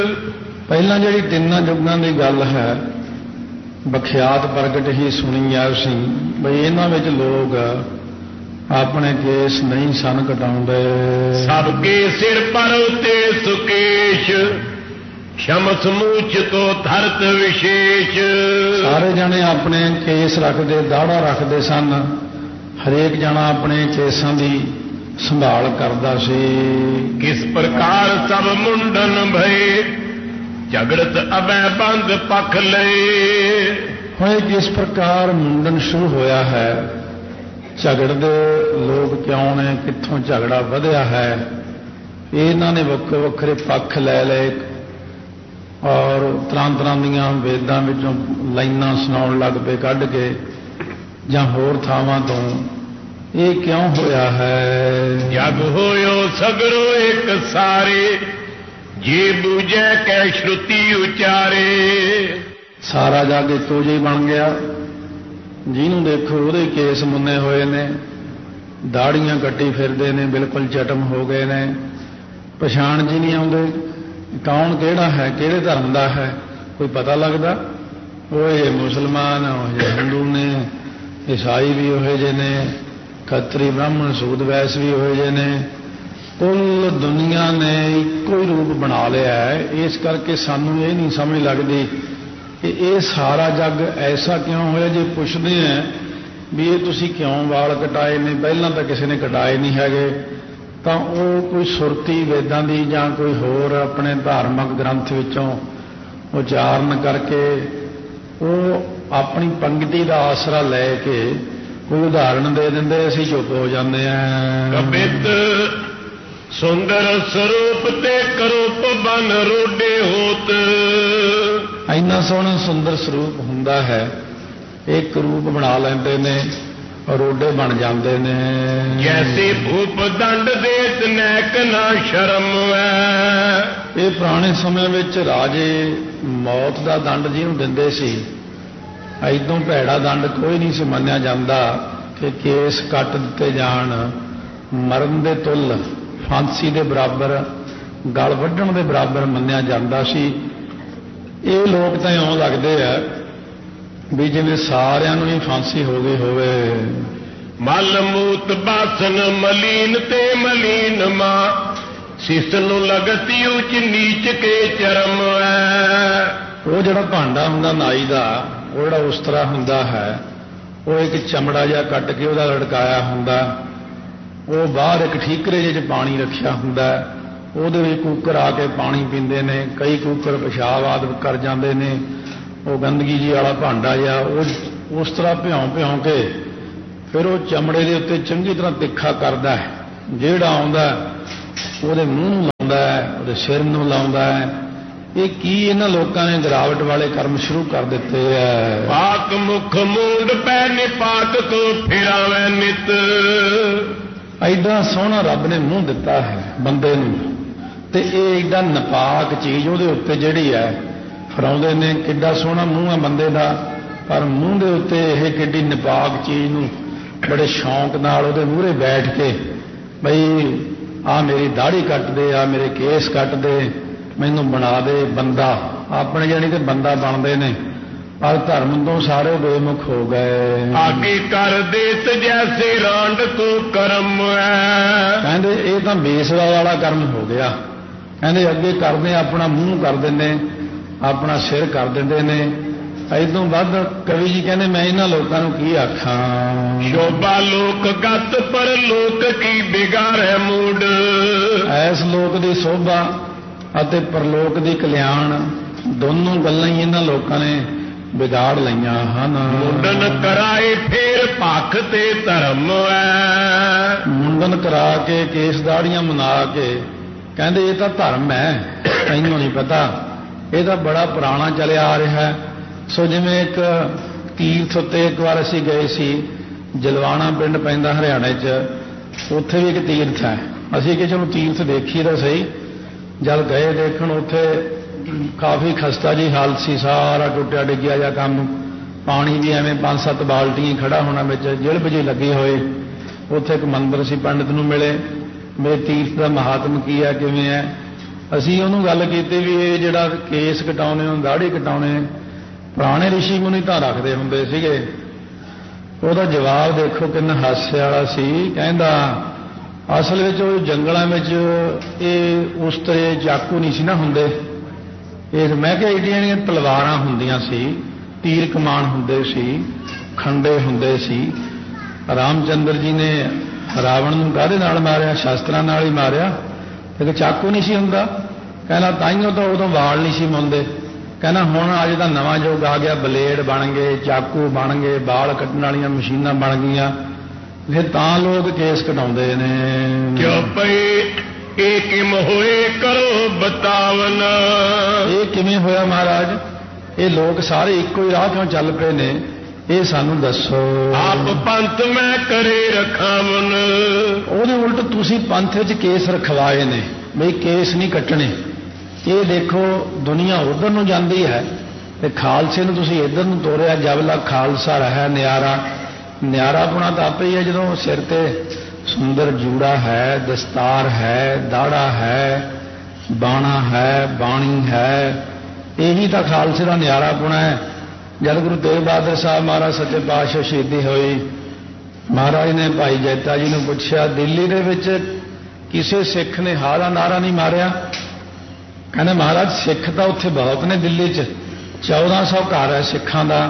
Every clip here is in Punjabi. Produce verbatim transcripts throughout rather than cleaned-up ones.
ਪਹਿਲਾਂ ਜਿਹੜੀ ਤਿੰਨਾਂ ਯੁੱਗਾਂ ਦੀ ਗੱਲ ਹੈ ਬਖਿਆਤ ਪ੍ਰਗਟ ਹੀ ਸੁਣੀ ਆ ਸੀ ਬਈ ਇਹਨਾਂ ਵਿੱਚ ਲੋਕ ਆਪਣੇ ਕੇਸ ਨਹੀਂ ਸਨ ਕਟਾਉਂਦੇ। ਸਭ ਕੇ ਸਿਰ ਪਰ ਉਤੇ ਸੁਕੇਸ਼ ਸ਼ਮਸ ਮੂਚ ਤੋਂ ਧਰਤ ਵਿਸ਼ੇਸ਼। ਸਾਰੇ ਜਣੇ ਆਪਣੇ ਕੇਸ ਰੱਖਦੇ ਦਾੜਾ ਰੱਖਦੇ ਸਨ। ਹਰੇਕ ਜਣਾ ਆਪਣੇ ਕੇਸਾਂ ਦੀ ਸੰਭਾਲ ਕਰਦਾ ਸੀ। ਕਿਸ ਪ੍ਰਕਾਰ ਸਭ ਮੁੰਡਨ ਭਏ ਝਗੜਤ ਅਬੈ ਬੰਦ ਪੱਖ ਲਏ। ਹੁਣ ਕਿਸ ਪ੍ਰਕਾਰ ਮੁੰਡਨ ਸ਼ੁਰੂ ਹੋਇਆ ਹੈ, ਝਗੜਦੇ ਲੋਕ ਕਿਉਂ ਨੇ, ਕਿੱਥੋਂ ਝਗੜਾ ਵਧਿਆ ਹੈ, ਇਹਨਾਂ ਨੇ ਵੱਖਰੇ ਵੱਖਰੇ ਪੱਖ ਲੈ ਲਏ ਔਰ ਤਰ੍ਹਾਂ ਤਰ੍ਹਾਂ ਦੀਆਂ ਵੇਦਾਂ ਵਿੱਚੋਂ ਲਾਈਨਾਂ ਸੁਣਾਉਣ ਲੱਗ ਪਏ ਕੱਢ ਕੇ ਜਾਂ ਹੋਰ ਥਾਵਾਂ ਤੋਂ। ਇਹ ਕਿਉਂ ਹੋਇਆ ਹੈ? ਜਗ ਹੋਇਓ ਸਗਰੋ ਇੱਕ ਸਾਰੇ ਜੇ ਬੂਝੈ ਕੈ ਸ਼ਰੁਤੀ ਉਚਾਰੇ। ਸਾਰਾ ਜਗ ਇੱਕੋ ਜਿਹਾ ਬਣ ਗਿਆ। ਜਿਹਨੂੰ ਦੇਖੋ ਉਹਦੇ ਕੇਸ ਮੁੰਨੇ ਹੋਏ ਨੇ, ਦਾੜੀਆਂ ਕੱਟੀ ਫਿਰਦੇ ਨੇ, ਬਿਲਕੁਲ ਚਟਮ ਹੋ ਗਏ ਨੇ, ਪਛਾਣ ਜੀ ਨਹੀਂ ਆਉਂਦੇ ਕੌਣ ਕਿਹੜਾ ਹੈ, ਕਿਹੜੇ ਧਰਮ ਦਾ ਹੈ, ਕੋਈ ਪਤਾ ਲੱਗਦਾ। ਉਹ ਇਹ ਮੁਸਲਮਾਨ, ਉਹ ਹਿੰਦੂ ਨੇ, ਈਸਾਈ ਵੀ ਉਹੋ ਜਿਹੇ ਨੇ, ਖੱਤਰੀ ਬ੍ਰਾਹਮਣ ਸੂਦ ਵੈਸ ਵੀ ਉਹੋ ਜਿਹੇ ਨੇ। ਕੁੱਲ ਦੁਨੀਆ ਨੇ ਇੱਕੋ ਹੀ ਰੂਪ ਬਣਾ ਲਿਆ ਹੈ। ਇਸ ਕਰਕੇ ਸਾਨੂੰ ਇਹ ਨਹੀਂ ਸਮਝ ਲੱਗਦੀ ਕਿ ਇਹ ਸਾਰਾ ਜੱਗ ਐਸਾ ਕਿਉਂ ਹੋਇਆ। ਜੇ ਪੁੱਛਦੇ ਆ ਵੀ ਇਹ ਤੁਸੀਂ ਕਿਉਂ ਵਾਲ ਕਟਾਏ ਨੇ, ਪਹਿਲਾਂ ਤਾਂ ਕਿਸੇ ਨੇ ਕਟਾਏ ਨਹੀਂ ਹੈਗੇ, ਤਾਂ ਉਹ ਕੋਈ ਸੁਰਤੀ ਵੇਦਾਂ ਦੀ ਜਾਂ ਕੋਈ ਹੋਰ ਆਪਣੇ ਧਾਰਮਿਕ ਗ੍ਰੰਥ ਵਿੱਚੋਂ ਉਚਾਰਨ ਕਰਕੇ ਉਹ ਆਪਣੀ ਪੰਗਤੀ ਦਾ ਆਸਰਾ ਲੈ ਕੇ ਕੋਈ ਉਦਾਹਰਣ ਦੇ ਦਿੰਦੇ, ਅਸੀਂ ਚੁੱਪ ਹੋ ਜਾਂਦੇ ਹਾਂ। ਕਬਿਤ ਸੁੰਦਰ ਸਰੂਪ ਤੇ ਕਰੂਪ ਬਨ ਰੋਡੇ ਹੋਤ। ਇੰਨਾ ਸੋਹਣਾ ਸੁੰਦਰ ਸਰੂਪ ਹੁੰਦਾ ਹੈ, ਇੱਕ ਰੂਪ ਬਣਾ ਲੈਂਦੇ ਨੇ, ਰੋਡੇ ਬਣ ਜਾਂਦੇ ਨੇ। ਜੈਸੇ ਭੂਪ ਦੰਡ ਦੇਤ ਨੈਕ ਨਾ ਸ਼ਰਮ ਹੈ। ਇਹ ਪੁਰਾਣੇ ਸਮੇਂ ਵਿੱਚ ਰਾਜੇ ਮੌਤ ਦਾ ਦੰਡ ਜਿਹਨੂੰ ਦਿੰਦੇ ਸੀ, ਐਦੋਂ ਭੈੜਾ ਦੰਡ ਕੋਈ ਨਹੀਂ ਸੀ ਮੰਨਿਆ ਜਾਂਦਾ ਕਿ ਕੇਸ ਕੱਟ ਦਿੱਤੇ ਜਾਣ, ਮਰਨ ਦੇ ਤੁੱਲ ਫਾਂਸੀ ਦੇ ਬਰਾਬਰ, ਗਲ ਵੱਢਣ ਦੇ ਬਰਾਬਰ ਮੰਨਿਆ ਜਾਂਦਾ ਸੀ। ਇਹ ਲੋਕ ਤਾਂ ਇਉਂ ਲੱਗਦੇ ਆ ਵੀ ਜਿਵੇਂ ਸਾਰਿਆਂ ਨੂੰ ਹੀ ਫਾਂਸੀ ਹੋ ਗਈ ਹੋਵੇ। ਮਲ ਮੂਤ ਬਾਸਨ ਮਲੀਨ ਤੇ ਮਲੀਨ ਮਾਂ ਸਿਸ ਨੂੰ ਲਗਤੀ ਉੱਚ ਨੀਚ ਕੇ ਚਰਮ ਹੈ। ਉਹ ਜਿਹੜਾ ਭਾਂਡਾ ਹੁੰਦਾ ਨਾਈ ਦਾ, ਉਹ ਜਿਹੜਾ ਉਸ ਤਰ੍ਹਾਂ ਹੁੰਦਾ ਹੈ, ਉਹ ਇੱਕ ਚਮੜਾ ਜਿਹਾ ਕੱਟ ਕੇ ਉਹਦਾ ਲੜਕਾਇਆ ਹੁੰਦਾ, ਉਹ ਬਾਹਰ ਇੱਕ ਠੀਕਰੇ ਜਿਹੇ 'ਚ ਪਾਣੀ ਰੱਖਿਆ ਹੁੰਦਾ, ਉਹਦੇ ਵਿੱਚ ਕੂਕਰ ਆ ਕੇ ਪਾਣੀ ਪੀਂਦੇ ਨੇ। ਕਈ ਕੂਕਰ ਪਿਸ਼ਾਬ ਆਦਿ ਕਰ ਜਾਂਦੇ ਨੇ। ਉਹ ਗੰਦਗੀ ਜੀ ਵਾਲਾ ਭਾਂਡਾ ਜਿਹਾ ਉਹ ਉਸ ਤਰ੍ਹਾਂ ਭਿਉਂ ਭਿਉਂ ਕੇ ਫਿਰ ਉਹ ਚਮੜੇ ਦੇ ਉੱਤੇ ਚੰਗੀ ਤਰ੍ਹਾਂ ਤਿੱਖਾ ਕਰਦਾ ਹੈ। ਜਿਹੜਾ ਆਉਂਦਾ ਉਹਦੇ ਮੂੰਹ ਨੂੰ ਲਾਉਂਦਾ ਹੈ, ਉਹਦੇ ਸਿਰ ਨੂੰ ਲਾਉਂਦਾ ਹੈ। ਇਹ ਕੀ ਇਹਨਾਂ ਲੋਕਾਂ ਨੇ ਗਿਰਾਵਟ ਵਾਲੇ ਕਰਮ ਸ਼ੁਰੂ ਕਰ ਦਿੱਤੇ ਹੈ। ਪਾਕ ਮੁਖ ਮੂੰਡ ਪੈ ਨਿਪਾਕ ਕੋ ਫਿਰਾਵੇ ਨਿਤ। ਐਡਾ ਸੋਹਣਾ ਰੱਬ ਨੇ ਮੂੰਹ ਦਿੱਤਾ ਹੈ ਬੰਦੇ ਨੂੰ, ਤੇ ਇਹ ਐਡਾ ਨਪਾਕ ਚੀਜ਼ ਉਹਦੇ ਉੱਤੇ ਜਿਹੜੀ ਹੈ ਫਰਾਉਂਦੇ ਨੇ। ਕਿੱਡਾ ਸੋਹਣਾ ਮੂੰਹ ਹੈ ਬੰਦੇ ਦਾ, ਪਰ ਮੂੰਹ ਦੇ ਉੱਤੇ ਇਹ ਕਿੱਡੀ ਨਪਾਕ ਚੀਜ਼ ਨੂੰ ਬੜੇ ਸ਼ੌਂਕ ਨਾਲ ਉਹਦੇ ਮੂਹਰੇ ਬੈਠ ਕੇ ਬਈ ਆਹ ਮੇਰੀ ਦਾੜੀ ਕੱਟ ਦੇ, ਆ ਮੇਰੇ ਕੇਸ ਕੱਟ ਦੇ, ਮੈਨੂੰ ਬਣਾ ਦੇ ਬੰਦਾ। ਆਪਣੇ ਜਾਣੀ ਕਿ ਬੰਦਾ ਬਣਦੇ ਨੇ, ਪਰ ਧਰਮ ਤੋਂ ਸਾਰੇ ਬੇਮੁਖ ਹੋ ਗਏ। ਆਗੇ ਕਰ ਦੇਤ ਜੈਸੇ ਰਾਂਡ ਕੋ ਕਰਮ ਹੈ। ਕਹਿੰਦੇ ਇਹ ਤਾਂ ਬੇਸਵਾ ਵਾਲਾ ਕਰਮ ਹੋ ਗਿਆ। ਕਹਿੰਦੇ ਅੱਗੇ ਕਰਦੇ ਆਪਣਾ ਮੂੰਹ ਕਰ ਦਿੰਦੇ, ਆਪਣਾ ਸਿਰ ਕਰ ਦਿੰਦੇ ਨੇ। ਇਦੋਂ ਵੱਧ ਕਵੀ ਜੀ ਕਹਿੰਦੇ ਮੈਂ ਇਹਨਾਂ ਲੋਕਾਂ ਨੂੰ ਕੀ ਆਖਾਂ। ਸ਼ੋਭਾ ਲੋਕ ਗਤ ਪਰ ਲੋਕ ਕੀ ਬਿਗਾੜੈ ਮੂਡ। ਐਸ ਲੋਕ ਦੀ ਸੋਭਾ ਅਤੇ ਪਰਲੋਕ ਦੀ ਕਲਿਆਣ ਦੋਨੋਂ ਗੱਲਾਂ ਹੀ ਇਹਨਾਂ ਲੋਕਾਂ ਨੇ ਵਿਗਾੜ ਲਈਆਂ ਹਨ। ਮੁੰਡਨ ਕਰਾਏ ਫੇਰ ਭੱਖ ਤੇ ਧਰਮ ਹੈ। ਮੁੰਡਨ ਕਰਾ ਕੇ ਕੇਸ ਦਾੜੀਆਂ ਮਨਾ ਕੇ ਕਹਿੰਦੇ ਇਹ ਤਾਂ ਧਰਮ ਹੈ, ਤੈਨੂੰ ਨਹੀਂ ਪਤਾ, ਇਹ ਤਾਂ ਬੜਾ ਪੁਰਾਣਾ ਚੱਲਿਆ ਆ ਰਿਹਾ। ਸੋ ਜਿਵੇਂ ਇੱਕ ਤੀਰਥ ਉੱਤੇ ਇੱਕ ਵਾਰ ਅਸੀਂ ਗਏ ਸੀ, ਜਲਵਾਣਾ ਪਿੰਡ ਪੈਂਦਾ ਹਰਿਆਣੇ 'ਚ, ਉੱਥੇ ਵੀ ਇੱਕ ਤੀਰਥ ਹੈ। ਅਸੀਂ ਕਿ ਚਲੋ ਤੀਰਥ ਦੇਖੀਏ ਤਾਂ ਸਹੀ। ਜਦ ਗਏ ਦੇਖਣ, ਉੱਥੇ ਕਾਫੀ ਖਸਤਾ ਜੀ ਹਾਲਤ ਸੀ, ਸਾਰਾ ਟੁੱਟਿਆ ਡਿੱਗਿਆ ਜਾਂ ਕੰਮ, ਪਾਣੀ ਵੀ ਐਵੇਂ ਪੰਜ ਸੱਤ ਬਾਲਟੀਆਂ ਖੜਾ ਹੋਣਾ ਵਿੱਚ, ਜਿਲਬ ਜਿਹੇ ਲੱਗੇ ਹੋਏ। ਉੱਥੇ ਇੱਕ ਮੰਦਰ ਸੀ, ਪੰਡਿਤ ਨੂੰ ਮਿਲੇ, ਮੇਰੇ ਤੀਰਥ ਦਾ ਮਹਾਤਮ ਕੀ ਹੈ, ਕਿਵੇਂ ਹੈ। ਅਸੀਂ ਉਹਨੂੰ ਗੱਲ ਕੀਤੀ ਵੀ ਇਹ ਜਿਹੜਾ ਕੇਸ ਕਟਾਉਣੇ ਦਾੜੀ ਕਟਾਉਣੇ ਪੁਰਾਣੇ ਰਿਸ਼ੀ ਮੁਨੀ ਤਾਂ ਰੱਖਦੇ ਹੁੰਦੇ ਸੀਗੇ। ਉਹਦਾ ਜਵਾਬ ਦੇਖੋ ਕਿੰਨਾ ਹਾਸੇ ਵਾਲਾ ਸੀ। ਕਹਿੰਦਾ ਅਸਲ ਵਿੱਚ ਉਹ ਜੰਗਲਾਂ ਵਿੱਚ ਇਹ ਉਸ ਤਰ੍ਹਾਂ ਚਾਕੂ ਨਹੀਂ ਸੀ ਨਾ ਹੁੰਦੇ, ਇਹ ਮੈਂ ਕਿਹਾ ਏਡੀਆਂ ਦੀਆਂ ਤਲਵਾਰਾਂ ਹੁੰਦੀਆਂ ਸੀ, ਤੀਰ ਕਮਾਨ ਹੁੰਦੇ ਸੀ, ਖੰਡੇ ਹੁੰਦੇ ਸੀ। ਰਾਮਚੰਦਰ ਜੀ ਨੇ ਰਾਵਣ ਨੂੰ ਕਾਹਦੇ ਨਾਲ ਮਾਰਿਆ? ਸ਼ਾਸਤਰਾਂ ਨਾਲ ਹੀ ਮਾਰਿਆ, ਇੱਕ ਚਾਕੂ ਨਹੀਂ ਸੀ ਹੁੰਦਾ। ਕਹਿੰਦਾ ਤਾਈਓ ਤਾਂ ਉਦੋਂ ਵਾਲ ਨਹੀਂ ਸੀ ਮੁੰਦੇ। ਕਹਿੰਦਾ ਹੁਣ ਅੱਜ ਦਾ ਨਵਾਂ ਯੁੱਗ ਆ ਗਿਆ, ਬਲੇਡ ਬਣ ਗਏ, ਚਾਕੂ ਬਣ ਗਏ, ਵਾਲ ਕੱਟਣ ਵਾਲੀਆਂ ਮਸ਼ੀਨਾਂ ਬਣ ਗਈਆਂ, ਫਿਰ ਤਾਂ ਲੋਕ ਕੇਸ ਕਟਾਉਂਦੇ ਨੇ। ਕਿਉਂ ਪਈ ਇਹ ਕਿਮ ਹੋਏ ਕਰੋ ਬਤਾਵਨ। ਇਹ ਕਿਵੇਂ ਹੋਇਆ ਮਹਾਰਾਜ? ਇਹ ਲੋਕ ਸਾਰੇ ਇੱਕੋ ਹੀ ਰਾਹ ਕਿਉਂ ਚੱਲ ਪਏ ਨੇ, ਇਹ ਸਾਨੂੰ ਦੱਸੋ। ਆਪ ਪੰਥ ਮੈਂ ਕਰੇ ਰਖਾਵਨ। ਉਹਦੇ ਉਲਟ ਤੁਸੀਂ ਪੰਥ ਵਿੱਚ ਕੇਸ ਰਖਵਾਏ ਨੇ, ਬਈ ਕੇਸ ਨਹੀਂ ਕੱਟਣੇ। ਇਹ ਦੇਖੋ ਦੁਨੀਆ ਉਧਰ ਨੂੰ ਜਾਂਦੀ ਹੈ ਤੇ ਖਾਲਸੇ ਨੂੰ ਤੁਸੀਂ ਇੱਧਰ ਨੂੰ ਤੋਰਿਆ। ਜਬਲਾ ਖਾਲਸਾ ਰਹਾ ਨਿਆਰਾ। ਨਿਆਰਾ ਪੁਣਾ ਤਾਂ ਆਪੇ ਹੀ ਹੈ ਜਦੋਂ ਸਿਰ ਤੇ ਸੁੰਦਰ ਜੂੜਾ ਹੈ, ਦਸਤਾਰ ਹੈ, ਦਾੜਾ ਹੈ, ਬਾਣਾ ਹੈ, ਬਾਣੀ ਹੈ। ਇਹੀ ਤਾਂ ਖਾਲਸੇ ਦਾ ਨਿਆਰਾ ਪੁਣਾ ਹੈ। ਜਦ ਗੁਰੂ ਤੇਗ ਬਹਾਦਰ ਸਾਹਿਬ ਮਹਾਰਾਜ ਸੱਚੇ ਪਾਤਸ਼ਾਹ ਸ਼ਹੀਦੀ ਹੋਈ, ਮਹਾਰਾਜ ਨੇ ਭਾਈ ਜੈਤਾ ਜੀ ਨੂੰ ਪੁੱਛਿਆ ਦਿੱਲੀ ਦੇ ਵਿੱਚ ਕਿਸੇ ਸਿੱਖ ਨੇ ਹਾਅ ਦਾ ਨਾਰਾ ਨਹੀਂ ਮਾਰਿਆ? ਕਹਿੰਦੇ ਮਹਾਰਾਜ ਸਿੱਖ ਤਾਂ ਉੱਥੇ ਬਹੁਤ ਨੇ ਦਿੱਲੀ 'ਚ, ਚੌਦਾਂ ਸੌ ਘਰ ਹੈ ਸਿੱਖਾਂ ਦਾ,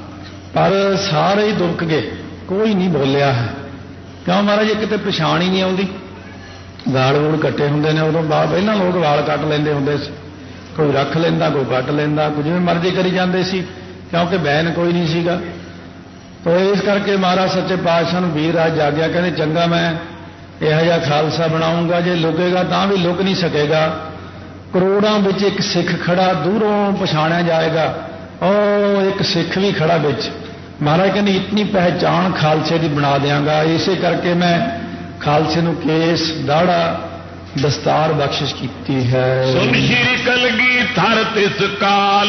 ਪਰ ਸਾਰੇ ਹੀ ਦੁਬਕ ਗਏ, ਕੋਈ ਨਹੀਂ ਬੋਲਿਆ ਹੈ। ਕਿਉਂ ਮਹਾਰਾਜ? ਇੱਕ ਤੇ ਪਛਾਣ ਹੀ ਨਹੀਂ ਆਉਂਦੀ। ਵਾਲ ਵੂਲ ਕੱਟੇ ਹੁੰਦੇ ਨੇ, ਉਦੋਂ ਬਾਅਦ ਪਹਿਲਾਂ ਲੋਕ ਵਾਲ ਕੱਟ ਲੈਂਦੇ ਹੁੰਦੇ ਸੀ, ਕੋਈ ਰੱਖ ਲੈਂਦਾ, ਕੋਈ ਕੱਟ ਲੈਂਦਾ, ਕੋਈ ਜਿਵੇਂ ਮਰਜ਼ੀ ਕਰੀ ਜਾਂਦੇ ਸੀ, ਕਿਉਂਕਿ ਬੈਨ ਕੋਈ ਨਹੀਂ ਸੀਗਾ। ਤੋ ਇਸ ਕਰਕੇ ਮਹਾਰਾਜ ਸੱਚੇ ਪਾਤਸ਼ਾਹ ਨੂੰ ਵੀਰ ਰਾਜ ਜਾਗਿਆ, ਕਹਿੰਦੇ ਚੰਗਾ ਮੈਂ ਇਹੋ ਜਿਹਾ ਖਾਲਸਾ ਬਣਾਉਂਗਾ, ਜੇ ਲੁਕੇਗਾ ਤਾਂ ਵੀ ਲੁਕ ਨਹੀਂ ਸਕੇਗਾ। ਕਰੋੜਾਂ ਵਿੱਚ ਇੱਕ ਸਿੱਖ ਖੜਾ, ਦੂਰੋਂ ਪਛਾਣਿਆ ਜਾਏਗਾ, ਉਹ ਇੱਕ ਸਿੱਖ ਵੀ ਖੜਾ ਵਿੱਚ। ਮਹਾਰਾਜ ਕਹਿੰਦੇ ਇਤਨੀ ਪਹਿਚਾਣ ਖਾਲਸੇ ਦੀ ਬਣਾ ਦਿਆਂਗਾ। ਇਸੇ ਕਰਕੇ ਮੈਂ ਖਾਲਸੇ ਨੂੰ ਕੇਸ, ਦਾੜਾ, ਦਸਤਾਰ ਬਖਸ਼ਿਸ਼ ਕੀਤੀ ਹੈ। ਸੁਨ ਸ਼੍ਰੀ ਕਲਗੀ ਥਰ ਤਿਸ ਕਾਲ,